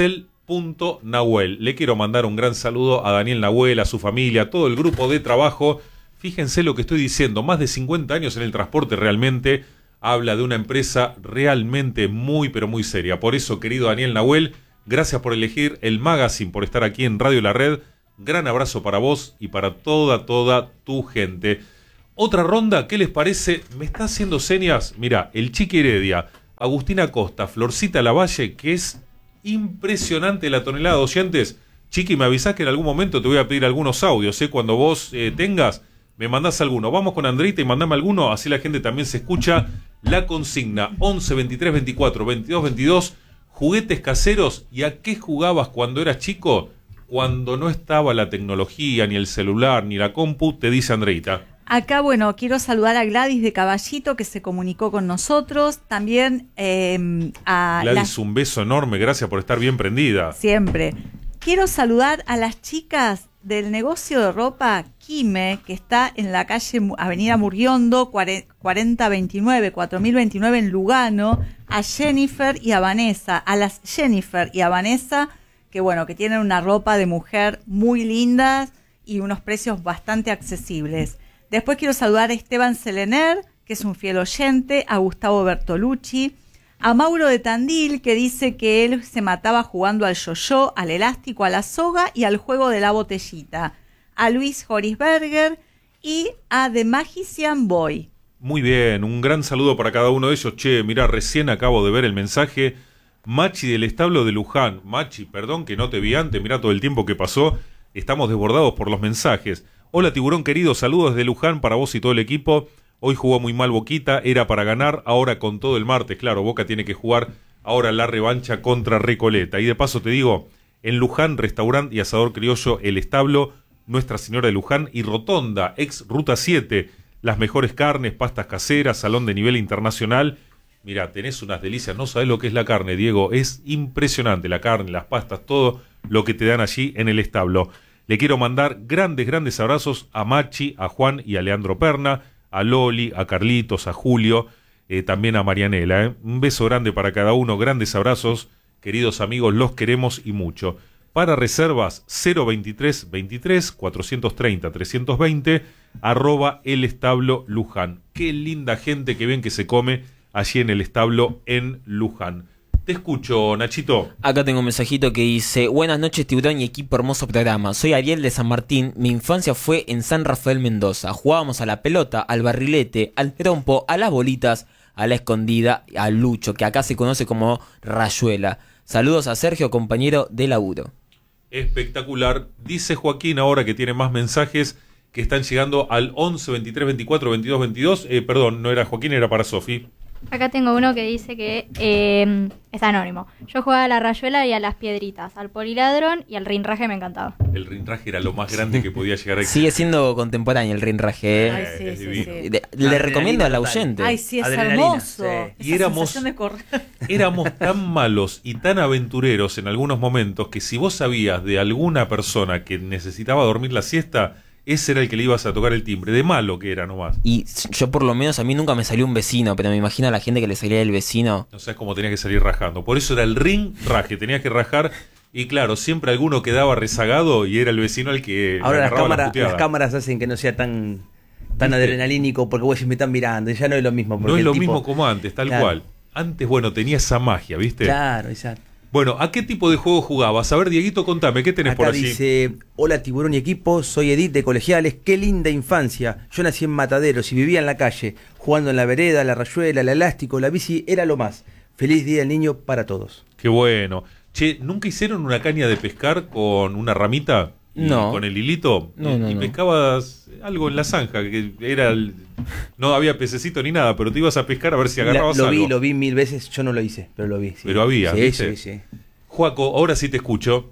punto nahuel. Le quiero mandar un gran saludo a Daniel Nahuel, a su familia, a todo el grupo de trabajo. Fíjense lo que estoy diciendo, más de cincuenta años en el transporte realmente. Habla de una empresa realmente muy pero muy seria. Por eso, querido Daniel Nahuel, gracias por elegir el magazine, por estar aquí en Radio La Red. Gran abrazo para vos y para toda, toda tu gente. Otra ronda, ¿qué les parece? Me está haciendo señas, mira, el Chiqui Heredia, Agustina Costa, Florcita Lavalle, que es impresionante la tonelada de oyentes. Chiqui, me avisás que en algún momento te voy a pedir algunos audios, ¿eh? Cuando vos eh, tengas, me mandás alguno. Vamos con Andreita y mandame alguno, así la gente también se escucha. La consigna, once, veintitrés, veinticuatro, veintidós, veintidós, juguetes caseros. ¿Y a qué jugabas cuando eras chico? Cuando no estaba la tecnología, ni el celular, ni la compu, te dice Andreita. Acá, bueno, quiero saludar a Gladys de Caballito, que se comunicó con nosotros. También eh, a... Gladys, las... un beso enorme, gracias por estar bien prendida. Siempre. Quiero saludar a las chicas del negocio de ropa Quime, que está en la calle Avenida Murriondo, cuarenta veintinueve, cuatro mil veintinueve en Lugano, a Jennifer y a Vanessa, a las Jennifer y a Vanessa, que bueno, que tienen una ropa de mujer muy linda y unos precios bastante accesibles. Después quiero saludar a Esteban Selener, que es un fiel oyente, a Gustavo Bertolucci, a Mauro de Tandil, que dice que él se mataba jugando al yo-yo, al elástico, a la soga y al juego de la botellita, a Luis Horisberger y a The Magician Boy. Muy bien, un gran saludo para cada uno de ellos. Che, mira, recién acabo de ver el mensaje. Machi del establo de Luján. Machi, perdón que no te vi antes, mirá todo el tiempo que pasó. Estamos desbordados por los mensajes. Hola tiburón querido, saludos desde Luján para vos y todo el equipo. Hoy jugó muy mal Boquita, era para ganar, ahora con todo el martes. Claro, Boca tiene que jugar ahora la revancha contra Recoleta. Y de paso te digo, en Luján, restaurante y asador criollo El Establo, Nuestra Señora de Luján y Rotonda, ex Ruta siete. Las mejores carnes, pastas caseras, salón de nivel internacional. Mira, tenés unas delicias, no sabés lo que es la carne, Diego, es impresionante la carne, las pastas, todo lo que te dan allí en El Establo. Le quiero mandar grandes, grandes abrazos a Machi, a Juan y a Leandro Perna, a Loli, a Carlitos, a Julio, eh, también a Marianela. Eh. Un beso grande para cada uno, grandes abrazos, queridos amigos, los queremos y mucho. Para reservas, cero veintitrés veintitrés cuatrocientos treinta trescientos veinte, arroba El Establo Luján. Qué linda gente, que bien que se come allí en El Establo en Luján. Te escucho, Nachito. Acá tengo un mensajito que dice: buenas noches tiburón y equipo, hermoso programa. Soy Ariel de San Martín. Mi infancia fue en San Rafael Mendoza. Jugábamos a la pelota, al barrilete, al trompo, a las bolitas, a la escondida, al lucho, que acá se conoce como rayuela. Saludos a Sergio, compañero de laburo. Espectacular. Dice Joaquín ahora que tiene más mensajes que están llegando al once, veintitrés, veinticuatro, veintidós, veintidós. Eh, perdón, no era Joaquín, era para Sofi. Acá tengo uno que dice que eh, es anónimo. Yo jugaba a la rayuela y a las piedritas, al poliladrón y al rinraje me encantaba. El rinraje era lo más grande que podía llegar a existir. Sigue siendo contemporáneo el rinraje. ¿eh? Ay, sí, es sí, divino. sí. De- le recomiendo al ausente. Ay, sí, es Adrenalina, hermoso. sí. Esa Y éramos- sensación de correr. Éramos tan malos y tan aventureros en algunos momentos que si vos sabías de alguna persona que necesitaba dormir la siesta, ese era el que le ibas a tocar el timbre. De malo que era nomás. Y yo por lo menos a mí nunca me salió un vecino, pero me imagino a la gente que le salía el vecino. No sabes cómo tenía que salir rajando. Por eso era el ring raje, tenías que rajar. Y claro, siempre alguno quedaba rezagado y era el vecino el que Ahora le las agarraba la cámaras, puteada. las cámaras hacen que no sea tan, tan ¿Viste? adrenalínico porque vos decís, me están mirando, y ya no es lo mismo. No porque es el lo tipo- mismo como antes, tal Claro. cual. Antes, bueno, tenía esa magia, ¿viste? Claro, exacto. Bueno, ¿a qué tipo de juego jugabas? A ver, Dieguito, contame, ¿qué tenés Acá por allí? dice, hola tiburón y equipo, soy Edith de Colegiales, qué linda infancia. Yo nací en Mataderos y vivía en la calle, jugando en la vereda, la rayuela, el elástico, la bici, era lo más. Feliz Día del Niño para todos. Qué bueno. Che, ¿nunca hicieron una caña de pescar con una ramita? Y No. Con el hilito. No, y, no, y no. pescabas algo en la zanja, que era el- no había pececito ni nada, pero te ibas a pescar a ver si La- agarrabas lo algo. vi, lo vi mil veces, yo no lo hice, pero lo vi. sí. Pero había, Sí, ¿viste? sí, sí. Juaco, ahora sí te escucho.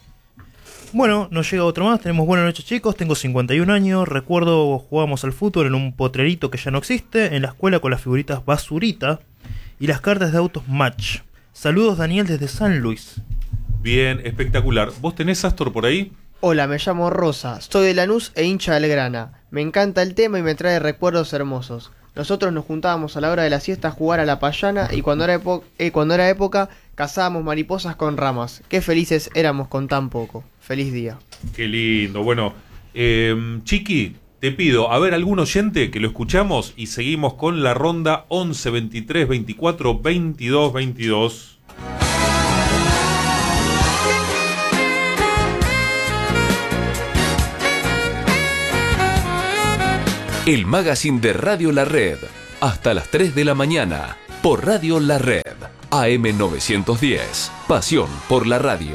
Bueno, nos llega otro más. Tenemos buenas noches, chicos. Tengo cincuenta y un años. Recuerdo jugábamos al fútbol en un potrerito que ya no existe, en la escuela con las figuritas Basurita y las cartas de autos Match. Saludos, Daniel, desde San Luis. Bien, espectacular. ¿Vos tenés Astor por ahí? Hola, me llamo Rosa, soy de Lanús e hincha del Grana. Me encanta el tema y me trae recuerdos hermosos. Nosotros nos juntábamos a la hora de la siesta a jugar a la payana y cuando era, epo eh, cuando era época cazábamos mariposas con ramas. Qué felices éramos con tan poco. Feliz día. Qué lindo. Bueno, eh, Chiqui, te pido, a ver, algún oyente que lo escuchamos y seguimos con la ronda once, veintitrés, veinticuatro, veintidós, veintidós. El magazine de Radio La Red, hasta las tres de la mañana, por Radio La Red, A M novecientos diez, pasión por la radio.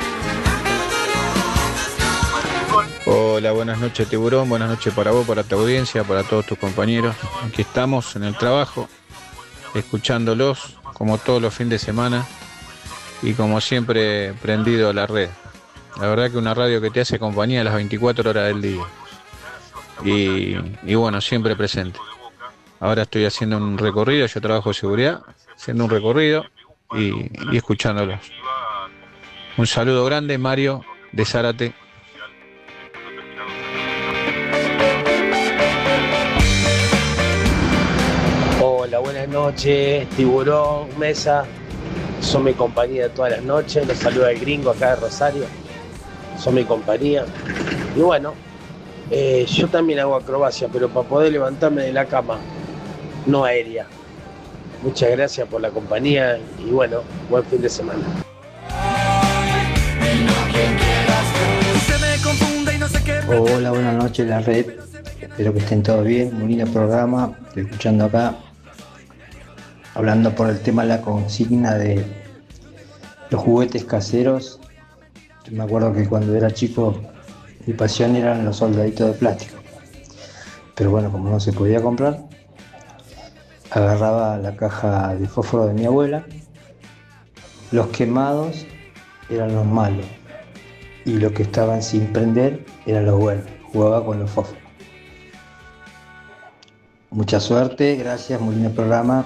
Hola, buenas noches Tiburón, buenas noches para vos, para tu audiencia, para todos tus compañeros. Aquí estamos en el trabajo, escuchándolos como todos los fines de semana y como siempre prendido a la red. La verdad que una radio que te hace compañía a las veinticuatro horas del día. Y, y bueno, siempre presente. Ahora estoy haciendo un recorrido, yo trabajo de seguridad, haciendo un recorrido y, y escuchándolos. Un saludo grande, Mario de Zárate. Hola, buenas noches, Tiburón, Mesa. Son mi compañía todas las noches. Los saluda el gringo acá de Rosario. Son mi compañía. Y bueno, Eh, yo también hago acrobacia, pero para poder levantarme de la cama, no aérea. Muchas gracias por la compañía y bueno, buen fin de semana. Hola, buenas noches, la red. Espero que estén todos bien. Muy lindo programa. Estoy escuchando acá, hablando por el tema de la consigna de los juguetes caseros. Yo me acuerdo que cuando era chico, mi pasión eran los soldaditos de plástico. Pero bueno, como no se podía comprar, agarraba la caja de fósforo de mi abuela. Los quemados eran los malos y los que estaban sin prender eran los buenos. Jugaba con los fósforos. Mucha suerte, gracias, muy lindo programa.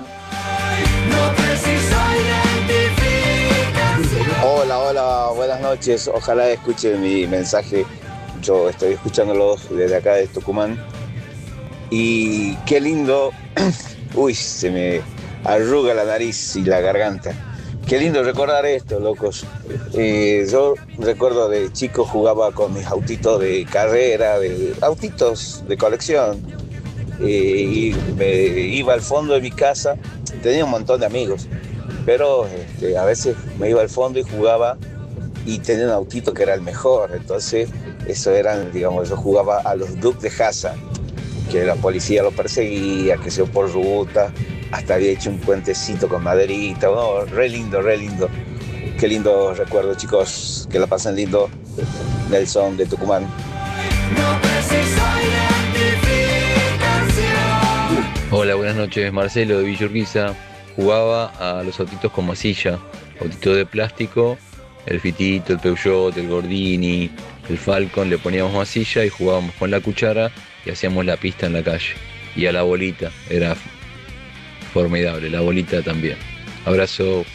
Hola, hola, buenas noches. Ojalá escuche mi mensaje. Yo estoy escuchándolos desde acá de Tucumán. Y qué lindo. Uy, se me arruga la nariz y la garganta. Qué lindo recordar esto, locos. Eh, yo recuerdo de chico jugaba con mis autitos de carrera, de autitos de colección. Eh, y me iba al fondo de mi casa. Tenía un montón de amigos. Pero este, a veces me iba al fondo y jugaba. Y tenía un autito que era el mejor. Entonces, eso eran, digamos, yo jugaba a los Duques de Hazzard, que la policía lo perseguía, que se iba por ruta, hasta había hecho un puentecito con maderita, oh, re lindo, re lindo. Qué lindo recuerdo, chicos, que la pasen lindo. Nelson de Tucumán. Hola, buenas noches, Marcelo de Villa Urquiza. Jugaba a los autitos con masilla, autitos de plástico, el Fitito, el Peugeot, el Gordini, el Falcon, le poníamos masilla y jugábamos con la cuchara y hacíamos la pista en la calle. Y a la bolita, era formidable, la bolita también. Abrazo.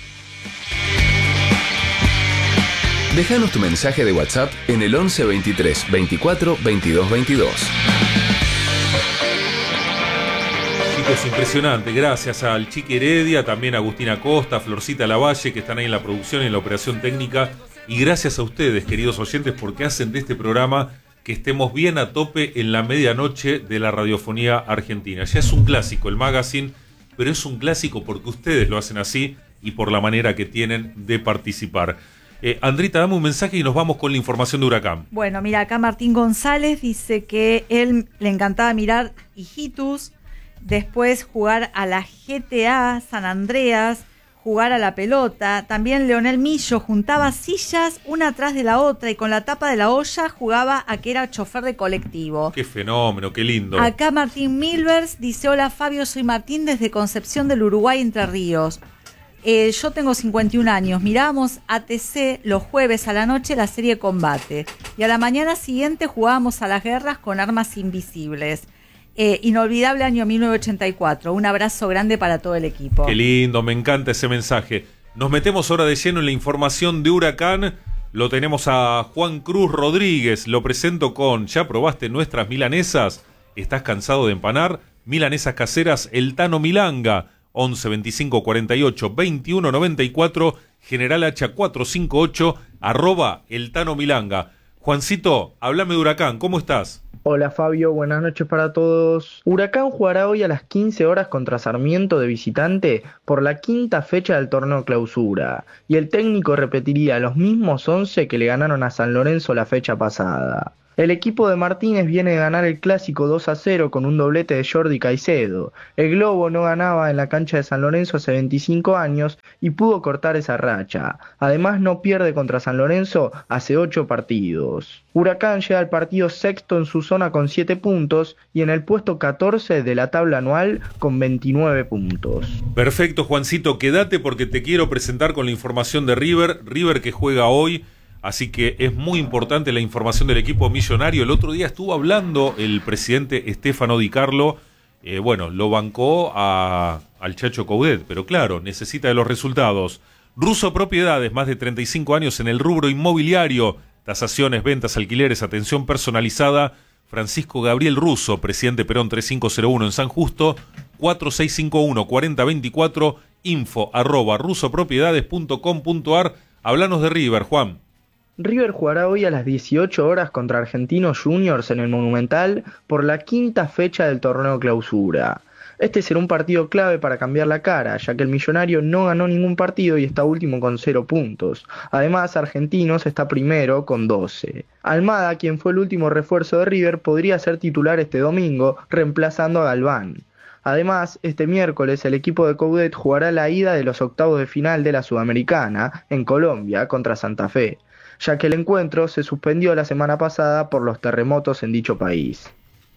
Déjanos tu mensaje de WhatsApp en el once veintitrés veinticuatro veintidós veintidós. Es impresionante, gracias al Chiqui Heredia, también a Agustina Costa, Florcita Lavalle, que están ahí en la producción y en la operación técnica, y gracias a ustedes, queridos oyentes, porque hacen de este programa que estemos bien a tope en la medianoche de la radiofonía argentina. Ya es un clásico el magazine, pero es un clásico porque ustedes lo hacen así y por la manera que tienen de participar. Eh, Andrita, dame un mensaje y nos vamos con la información de Huracán. Bueno, mira, acá Martín González dice que él le encantaba mirar Hijitus, después jugar a la G T A San Andreas, jugar a la pelota. También Leonel Millo juntaba sillas una atrás de la otra y con la tapa de la olla jugaba a que era chofer de colectivo. Qué fenómeno, qué lindo. Acá Martín Milvers dice: hola Fabio, soy Martín desde Concepción del Uruguay, Entre Ríos. Eh, yo tengo cincuenta y un años. Mirábamos A T C los jueves a la noche la serie Combate y a la mañana siguiente jugábamos a las guerras con armas invisibles. Eh, inolvidable año mil novecientos ochenta y cuatro. Un abrazo grande para todo el equipo. Qué lindo, me encanta ese mensaje. Nos metemos ahora de lleno en la información de Huracán. Lo tenemos a Juan Cruz Rodríguez. Lo presento con: ¿ya probaste nuestras milanesas? ¿Estás cansado de empanar? Milanesas caseras El Tano Milanga, once veinticinco cuarenta y ocho veintiuno noventa y cuatro, General Hacha cuatrocientos cincuenta y ocho, arroba El Tano Milanga. Juancito, háblame de Huracán, ¿cómo estás? Hola Fabio, buenas noches para todos. Huracán jugará hoy a las quince horas contra Sarmiento de visitante por la quinta fecha del torneo Clausura, y el técnico repetiría los mismos once que le ganaron a San Lorenzo la fecha pasada. El equipo de Martínez viene de ganar el clásico dos a cero con un doblete de Jordi Caicedo. El Globo no ganaba en la cancha de San Lorenzo hace veinticinco años y pudo cortar esa racha. Además no pierde contra San Lorenzo hace ocho partidos. Huracán llega al partido sexto en su zona con siete puntos y en el puesto catorce de la tabla anual con veintinueve puntos. Perfecto, Juancito, quédate porque te quiero presentar con la información de River. River que juega hoy. Así que es muy importante la información del equipo millonario. El otro día estuvo hablando el presidente Stefano Di Carlo. Eh, bueno, lo bancó a, al Chacho Coudet, pero claro, necesita de los resultados. Russo Propiedades, más de treinta y cinco años en el rubro inmobiliario. Tasaciones, ventas, alquileres, atención personalizada. Francisco Gabriel Russo, presidente Perón treinta y cinco cero uno en San Justo. cuatro seis cinco uno cuarenta veinticuatro, info arroba rusopropiedades punto com punto ar. Hablanos de River, Juan. River jugará hoy a las dieciocho horas contra Argentinos Juniors en el Monumental por la quinta fecha del torneo Clausura. Este será un partido clave para cambiar la cara, ya que el Millonario no ganó ningún partido y está último con cero puntos. Además, Argentinos está primero con doce. Almada, quien fue el último refuerzo de River, podría ser titular este domingo, reemplazando a Galván. Además, este miércoles el equipo de Coudet jugará la ida de los octavos de final de la Sudamericana, en Colombia, contra Santa Fe, ya que el encuentro se suspendió la semana pasada por los terremotos en dicho país.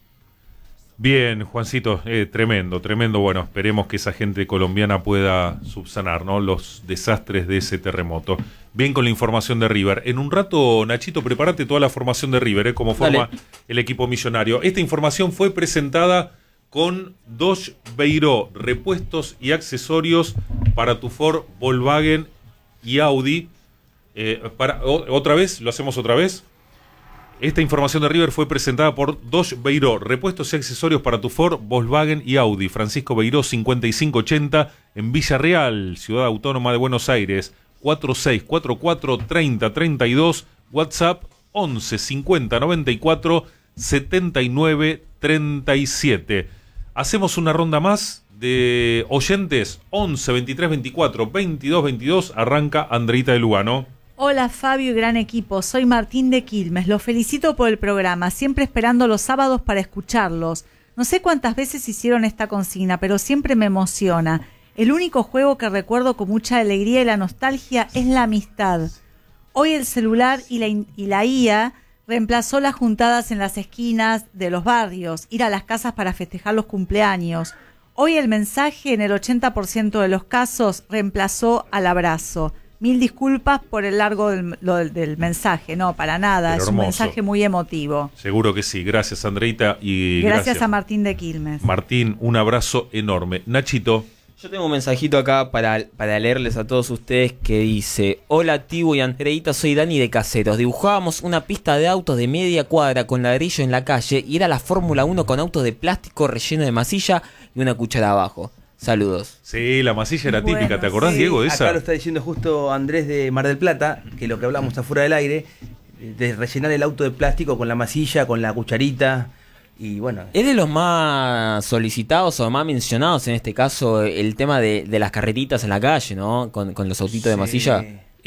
Bien, Juancito, eh, tremendo, tremendo. Bueno, esperemos que esa gente colombiana pueda subsanar, ¿no?, los desastres de ese terremoto. Bien con la información de River. En un rato, Nachito, prepárate toda la formación de River, ¿eh?, cómo forma Dale. el equipo millonario. Esta información fue presentada con Dodge Beiró, repuestos y accesorios para tu Ford, Volkswagen y Audi. Eh, para, o, otra vez, lo hacemos otra vez. Esta información de River fue presentada por Dodge Beiró, repuestos y accesorios para tu Ford, Volkswagen y Audi. Francisco Beiró cincuenta y cinco ochenta en Villarreal, Ciudad Autónoma de Buenos Aires. Cuatro seis cuatro cuatro treinta treinta y dos, WhatsApp once cincuenta noventa y cuatro setenta y nueve treinta y siete. Hacemos una ronda más de oyentes. Once veintitrés veinticuatro veintidós veintidós. Arranca Andreita de Lugano. Hola Fabio y gran equipo, soy Martín de Quilmes, los felicito por el programa, siempre esperando los sábados para escucharlos. No sé cuántas veces hicieron esta consigna, pero siempre me emociona. El único juego que recuerdo con mucha alegría y la nostalgia es la amistad. Hoy el celular y la, y la I A reemplazó las juntadas en las esquinas de los barrios, ir a las casas para festejar los cumpleaños. Hoy el mensaje en el ochenta por ciento de los casos reemplazó al abrazo. Mil disculpas por el largo del, lo del, del mensaje, no, para nada, es un mensaje muy emotivo. Seguro que sí, gracias Andreita y gracias, gracias a Martín de Quilmes. Martín, un abrazo enorme. Nachito. Yo tengo un mensajito acá para, para leerles a todos ustedes que dice: hola Tibu y Andreita, soy Dani de Caseros. Dibujábamos una pista de autos de media cuadra con ladrillo en la calle y era la Fórmula uno con autos de plástico relleno de masilla y una cuchara abajo. Saludos. Sí, la masilla era típica, bueno, ¿te acordás, sí, Diego, de esa? Acá lo está diciendo justo Andrés de Mar del Plata, que lo que hablamos afuera del aire, de rellenar el auto de plástico con la masilla, con la cucharita, y bueno. Es de los más solicitados o más mencionados en este caso el tema de, de las carretitas en la calle, ¿no? Con, con los autitos sí. de masilla.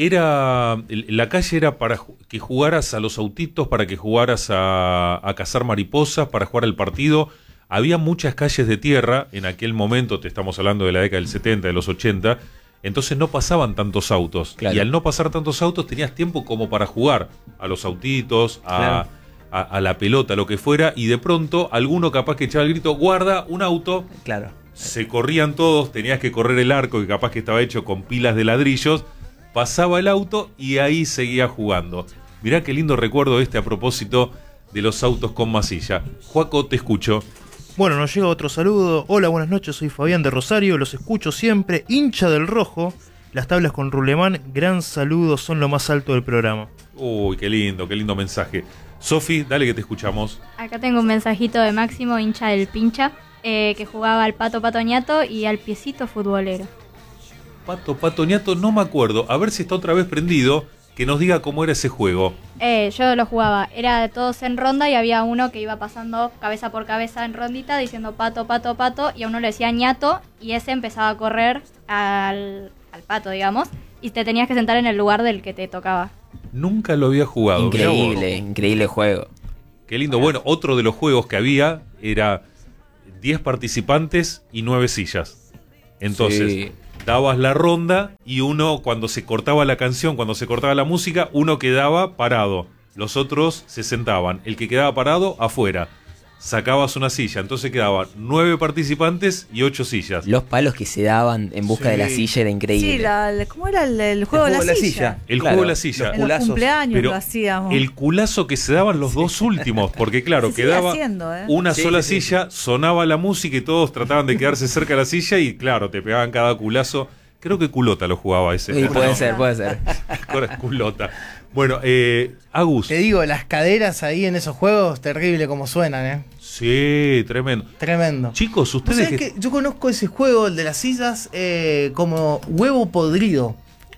Era, la calle era para que jugaras a los autitos, para que jugaras a, a cazar mariposas, para jugar al partido. Había muchas calles de tierra, en aquel momento, te estamos hablando de la década del setenta, de los ochenta, entonces no pasaban tantos autos. Claro. Y al no pasar tantos autos tenías tiempo como para jugar a los autitos, a, claro. a, a la pelota, lo que fuera, y de pronto alguno capaz que echaba el grito, guarda, un auto. Claro. Se corrían todos, tenías que correr el arco, que capaz que estaba hecho con pilas de ladrillos, pasaba el auto y ahí seguía jugando. Mirá qué lindo recuerdo este a propósito de los autos con masilla. Juaco, te escucho. Bueno, nos llega otro saludo. Hola, buenas noches, soy Fabián de Rosario, los escucho siempre, hincha del rojo. Las tablas con Rulemán, gran saludo, son lo más alto del programa. Uy, qué lindo, qué lindo mensaje. Sofi, dale que te escuchamos. Acá tengo un mensajito de Máximo, hincha del Pincha. eh, que jugaba al pato pato ñato y al piecito futbolero. Pato, pato, ñato, no me acuerdo. A ver si está otra vez prendido, que nos diga cómo era ese juego. Eh, yo lo jugaba, era de todos en ronda y había uno que iba pasando cabeza por cabeza en rondita diciendo pato, pato, pato, y a uno le decía ñato y ese empezaba a correr al, al pato, digamos, y te tenías que sentar en el lugar del que te tocaba. Nunca lo había jugado. Increíble, increíble juego. Qué lindo. Bueno, otro de los juegos que había era diez participantes y nueve sillas. Entonces, Sí. dabas la ronda y uno, cuando se cortaba la canción, cuando se cortaba la música, uno quedaba parado. Los otros se sentaban. El que quedaba parado, afuera. Sacabas una silla. Entonces quedaban nueve participantes y ocho sillas. Los palos que se daban en busca Sí. de la silla era increíble. Sí, la, la- ¿cómo era el, el juego, de la, silla? El Claro. juego de la silla. En los cumpleaños Pero lo hacíamos. el culazo que se daban los dos últimos, porque claro, Se sigue quedaba haciendo, ¿eh? una Sí, sola sí, sí. silla, sonaba la música y todos trataban de quedarse cerca de la silla y claro, te pegaban cada culazo. Creo que Culota lo jugaba ese. Sí, puede ser, puede ser. Ahora es Culota. Bueno, eh, Agus. Te digo, las caderas ahí en esos juegos, terrible como suenan, ¿eh? Sí, tremendo. Tremendo. Chicos, ustedes ¿Sabes que... que yo conozco ese juego, el de las sillas, eh, como huevo podrido?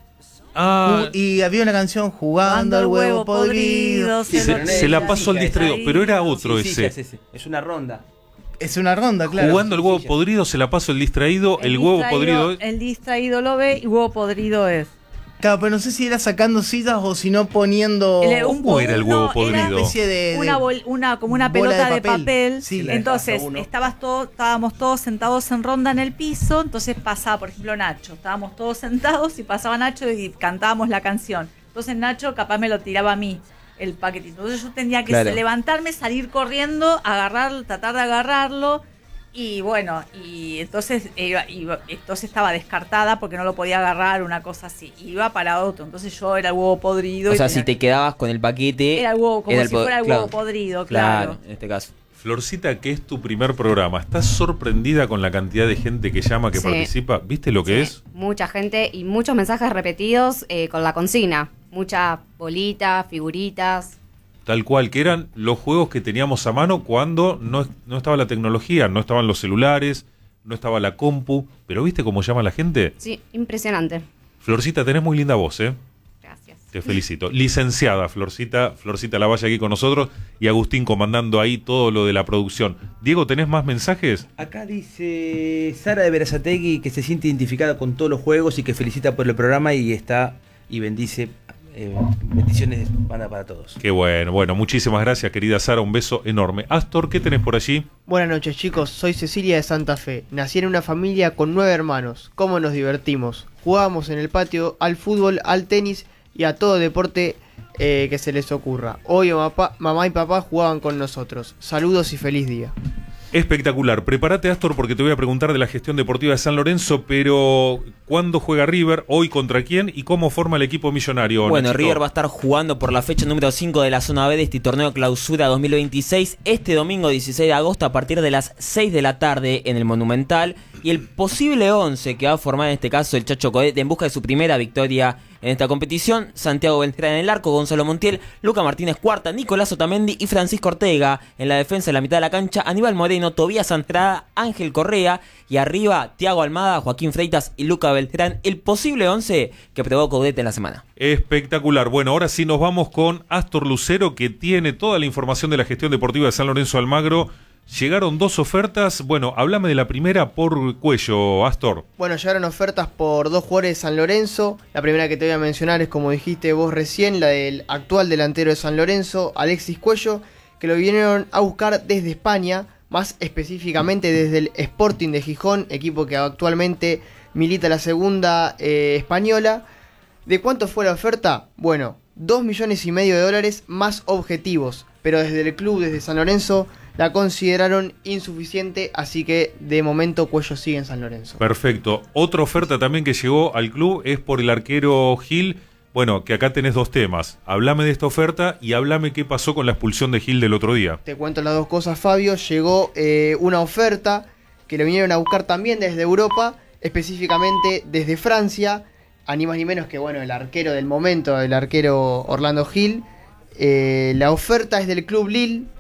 Ah, Ju- y había una canción jugando al huevo podrido. se, se la pasó al distraído, pero era otro Sí, ese. sillas ese. Es una ronda. Es una ronda, claro. Jugando el huevo podrido, se la pasó el distraído, el, huevo distraído- podrido. El distraído lo ve y huevo podrido es. Claro, pero no sé si era sacando sillas o si no poniendo. El- un- ¿Cómo era el huevo no, podrido? Una especie de. de- Una, bol- una como una bola pelota de de papel. papel. Sí. Entonces, Uno. estabas todo, estábamos todos sentados en ronda en el piso. Entonces pasaba, por ejemplo, Nacho. Estábamos todos sentados y pasaba Nacho y cantábamos la canción. Entonces Nacho capaz me lo tiraba a mí, el paquetito. Entonces yo tenía que Claro. levantarme, salir corriendo, agarrar, tratar de agarrarlo. Y bueno, y entonces iba- iba- entonces estaba descartada porque no lo podía agarrar, una cosa así. Iba para otro. Entonces yo era el huevo podrido. O y sea, tenía si te quedabas con el paquete... Era el huevo, como era si po- fuera el claro. huevo podrido, claro. Claro, en este caso. Florcita, que es tu primer programa, ¿estás sorprendida con la cantidad de gente que llama, que Sí. participa? ¿Viste lo que es? Mucha gente y muchos mensajes repetidos eh, con la consigna. Muchas bolitas, figuritas. Tal cual, que eran los juegos que teníamos a mano cuando no, no estaba la tecnología, no estaban los celulares, no estaba la compu. Pero ¿viste cómo llama la gente? Sí, impresionante. Florcita, tenés muy linda voz, ¿eh? Gracias. Te felicito. Licenciada, Florcita, Florcita Lavalle aquí con nosotros y Agustín comandando ahí todo lo de la producción. Diego, ¿tenés más mensajes? Acá dice Sara de Berazategui que se siente identificada con todos los juegos y que felicita por el programa y está y bendice. Eh, bendiciones banda para todos. Qué bueno, bueno, muchísimas gracias, querida Sara, un beso enorme. Astor, ¿qué tenés por allí? Buenas noches, chicos, soy Cecilia de Santa Fe. Nací en una familia con nueve hermanos. ¿Cómo nos divertimos? Jugábamos en el patio al fútbol, al tenis y a todo deporte eh, que se les ocurra. Hoy mamá, mamá y papá jugaban con nosotros. Saludos y feliz día. Espectacular. Prepárate, Astor, porque te voy a preguntar de la gestión deportiva de San Lorenzo, pero ¿cuándo juega River? ¿Hoy contra quién? ¿Y cómo forma el equipo millonario? Bueno, Nachito? River va a estar jugando por la fecha número cinco de la zona B de este torneo clausura dos mil veintiséis este domingo dieciséis de agosto a partir de las seis de la tarde en el Monumental. Y el posible once que va a formar en este caso el Chacho Codet en busca de su primera victoria en esta competición: Santiago Beltrán en el arco, Gonzalo Montiel, Luca Martínez cuarta, Nicolás Otamendi y Francisco Ortega. En la defensa en la mitad de la cancha, Aníbal Moreno, Tobías Andrada, Ángel Correa. Y arriba, Thiago Almada, Joaquín Freitas y Luca Beltrán. El posible once que probó Codet en la semana. Espectacular. Bueno, ahora sí nos vamos con Astor Lucero, que tiene toda la información de la gestión deportiva de San Lorenzo Almagro. Llegaron dos ofertas. Bueno, háblame de la primera por Cuello, Astor. Bueno, llegaron ofertas por dos jugadores de San Lorenzo. La primera que te voy a mencionar es, como dijiste vos recién, la del actual delantero de San Lorenzo, Alexis Cuello, que lo vinieron a buscar desde España, más específicamente desde el Sporting de Gijón, equipo que actualmente milita la segunda eh, española. ¿De cuánto fue la oferta? Bueno, dos millones y medio de dólares más objetivos, pero desde el club, desde San Lorenzo, la consideraron insuficiente, así que de momento Cuello sigue en San Lorenzo. Perfecto. Otra oferta también que llegó al club es por el arquero Gil. Bueno, que acá tenés dos temas. Háblame de esta oferta y háblame qué pasó con la expulsión de Gil del otro día. Te cuento las dos cosas, Fabio. Llegó eh, una oferta que le vinieron a buscar también desde Europa, específicamente desde Francia, a ni más ni menos que, bueno, el arquero del momento, el arquero Orlando Gil. Eh, la oferta es del club Lille,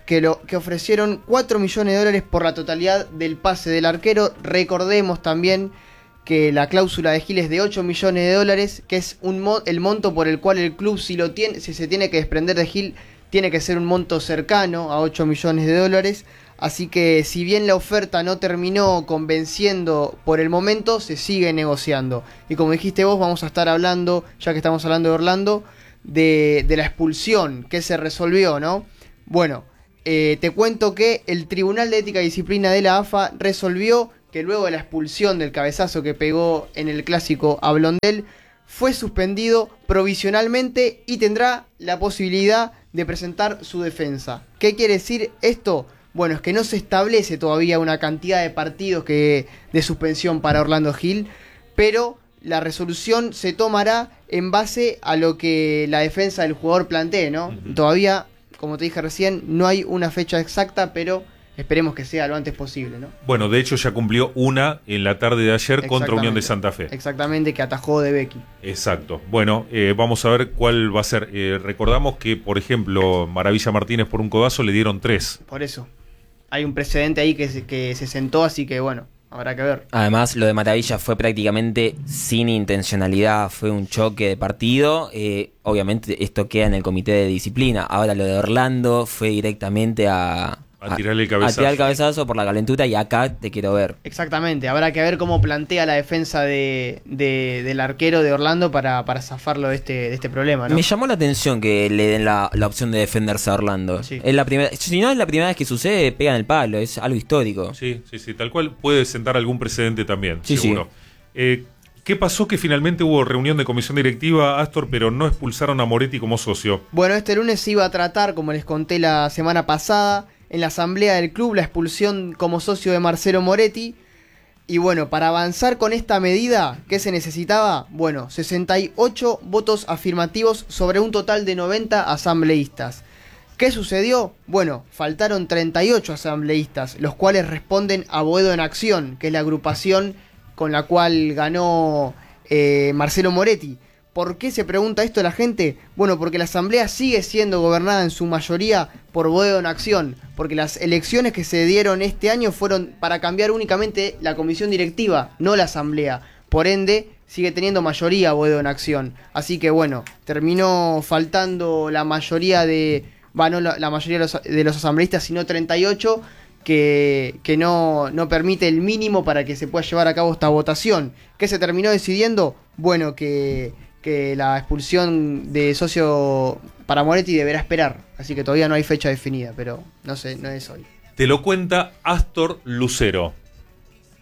que, lo, que ofrecieron cuatro millones de dólares por la totalidad del pase del arquero. Recordemos también que la cláusula de Gil es de ocho millones de dólares, que es un mo- el monto por el cual el club, si, lo tiene, si se tiene que desprender de Gil, tiene que ser un monto cercano a ocho millones de dólares. Así que si bien la oferta no terminó convenciendo por el momento, se sigue negociando. Y como dijiste vos, vamos a estar hablando, ya que estamos hablando de Orlando, de, de la expulsión que se resolvió, ¿no? Bueno, eh, te cuento que el Tribunal de Ética y Disciplina de la A F A resolvió que luego de la expulsión del cabezazo que pegó en el clásico a Blondel, fue suspendido provisionalmente y tendrá la posibilidad de presentar su defensa. ¿Qué quiere decir esto? Bueno, es que no se establece todavía una cantidad de partidos que, de suspensión para Orlando Gil, pero la resolución se tomará en base a lo que la defensa del jugador plantee, ¿no? Uh-huh. Todavía, como te dije recién, no hay una fecha exacta, pero esperemos que sea lo antes posible, ¿no? Bueno, de hecho ya cumplió una en la tarde de ayer contra Unión de Santa Fe. Exactamente, que atajó de Becky. Exacto. Bueno, eh, vamos a ver cuál va a ser. Eh, recordamos que, por ejemplo, Maravilla Martínez por un codazo le dieron tres. Por eso. Hay un precedente ahí que se, que se sentó, así que bueno, habrá que ver. Además, lo de Maravilla fue prácticamente sin intencionalidad, fue un choque de partido. Eh, obviamente esto queda en el comité de disciplina. Ahora lo de Orlando fue directamente a... A tirarle el cabezazo. A tirar el cabezazo por la calentura y acá te quiero ver. Exactamente, habrá que ver cómo plantea la defensa de, de, del arquero de Orlando para, para zafarlo de este, de este problema, ¿no? Me llamó la atención que le den la, la opción de defenderse a Orlando. Sí. Es la primera, si no es la primera vez que sucede, pegan el palo, es algo histórico. Sí, sí, sí, tal cual puede sentar algún precedente también, sí, seguro. Sí. Eh, ¿Qué pasó? Que finalmente hubo reunión de comisión directiva, Astor, pero no expulsaron a Moretti como socio. Bueno, este lunes se iba a tratar, como les conté la semana pasada, en la asamblea del club, la expulsión como socio de Marcelo Moretti. Y bueno, para avanzar con esta medida, ¿qué se necesitaba? Bueno, sesenta y ocho votos afirmativos sobre un total de noventa asambleístas. ¿Qué sucedió? Bueno, faltaron treinta y ocho asambleístas, los cuales responden a Boedo en Acción, que es la agrupación con la cual ganó eh, Marcelo Moretti. ¿Por qué se pregunta esto la gente? Bueno, porque la asamblea sigue siendo gobernada en su mayoría por Boedo en Acción, porque las elecciones que se dieron este año fueron para cambiar únicamente la comisión directiva, no la asamblea. Por ende, sigue teniendo mayoría Boedo en Acción. Así que bueno, terminó faltando la mayoría de... Bueno, la, la mayoría de los, de los asambleístas, sino treinta y ocho, que, que no, no permite el mínimo para que se pueda llevar a cabo esta votación. ¿Qué se terminó decidiendo? Bueno, que... que la expulsión de socio para Moretti deberá esperar, así que todavía no hay fecha definida, pero no sé, no es hoy. Te lo cuenta Astor Lucero.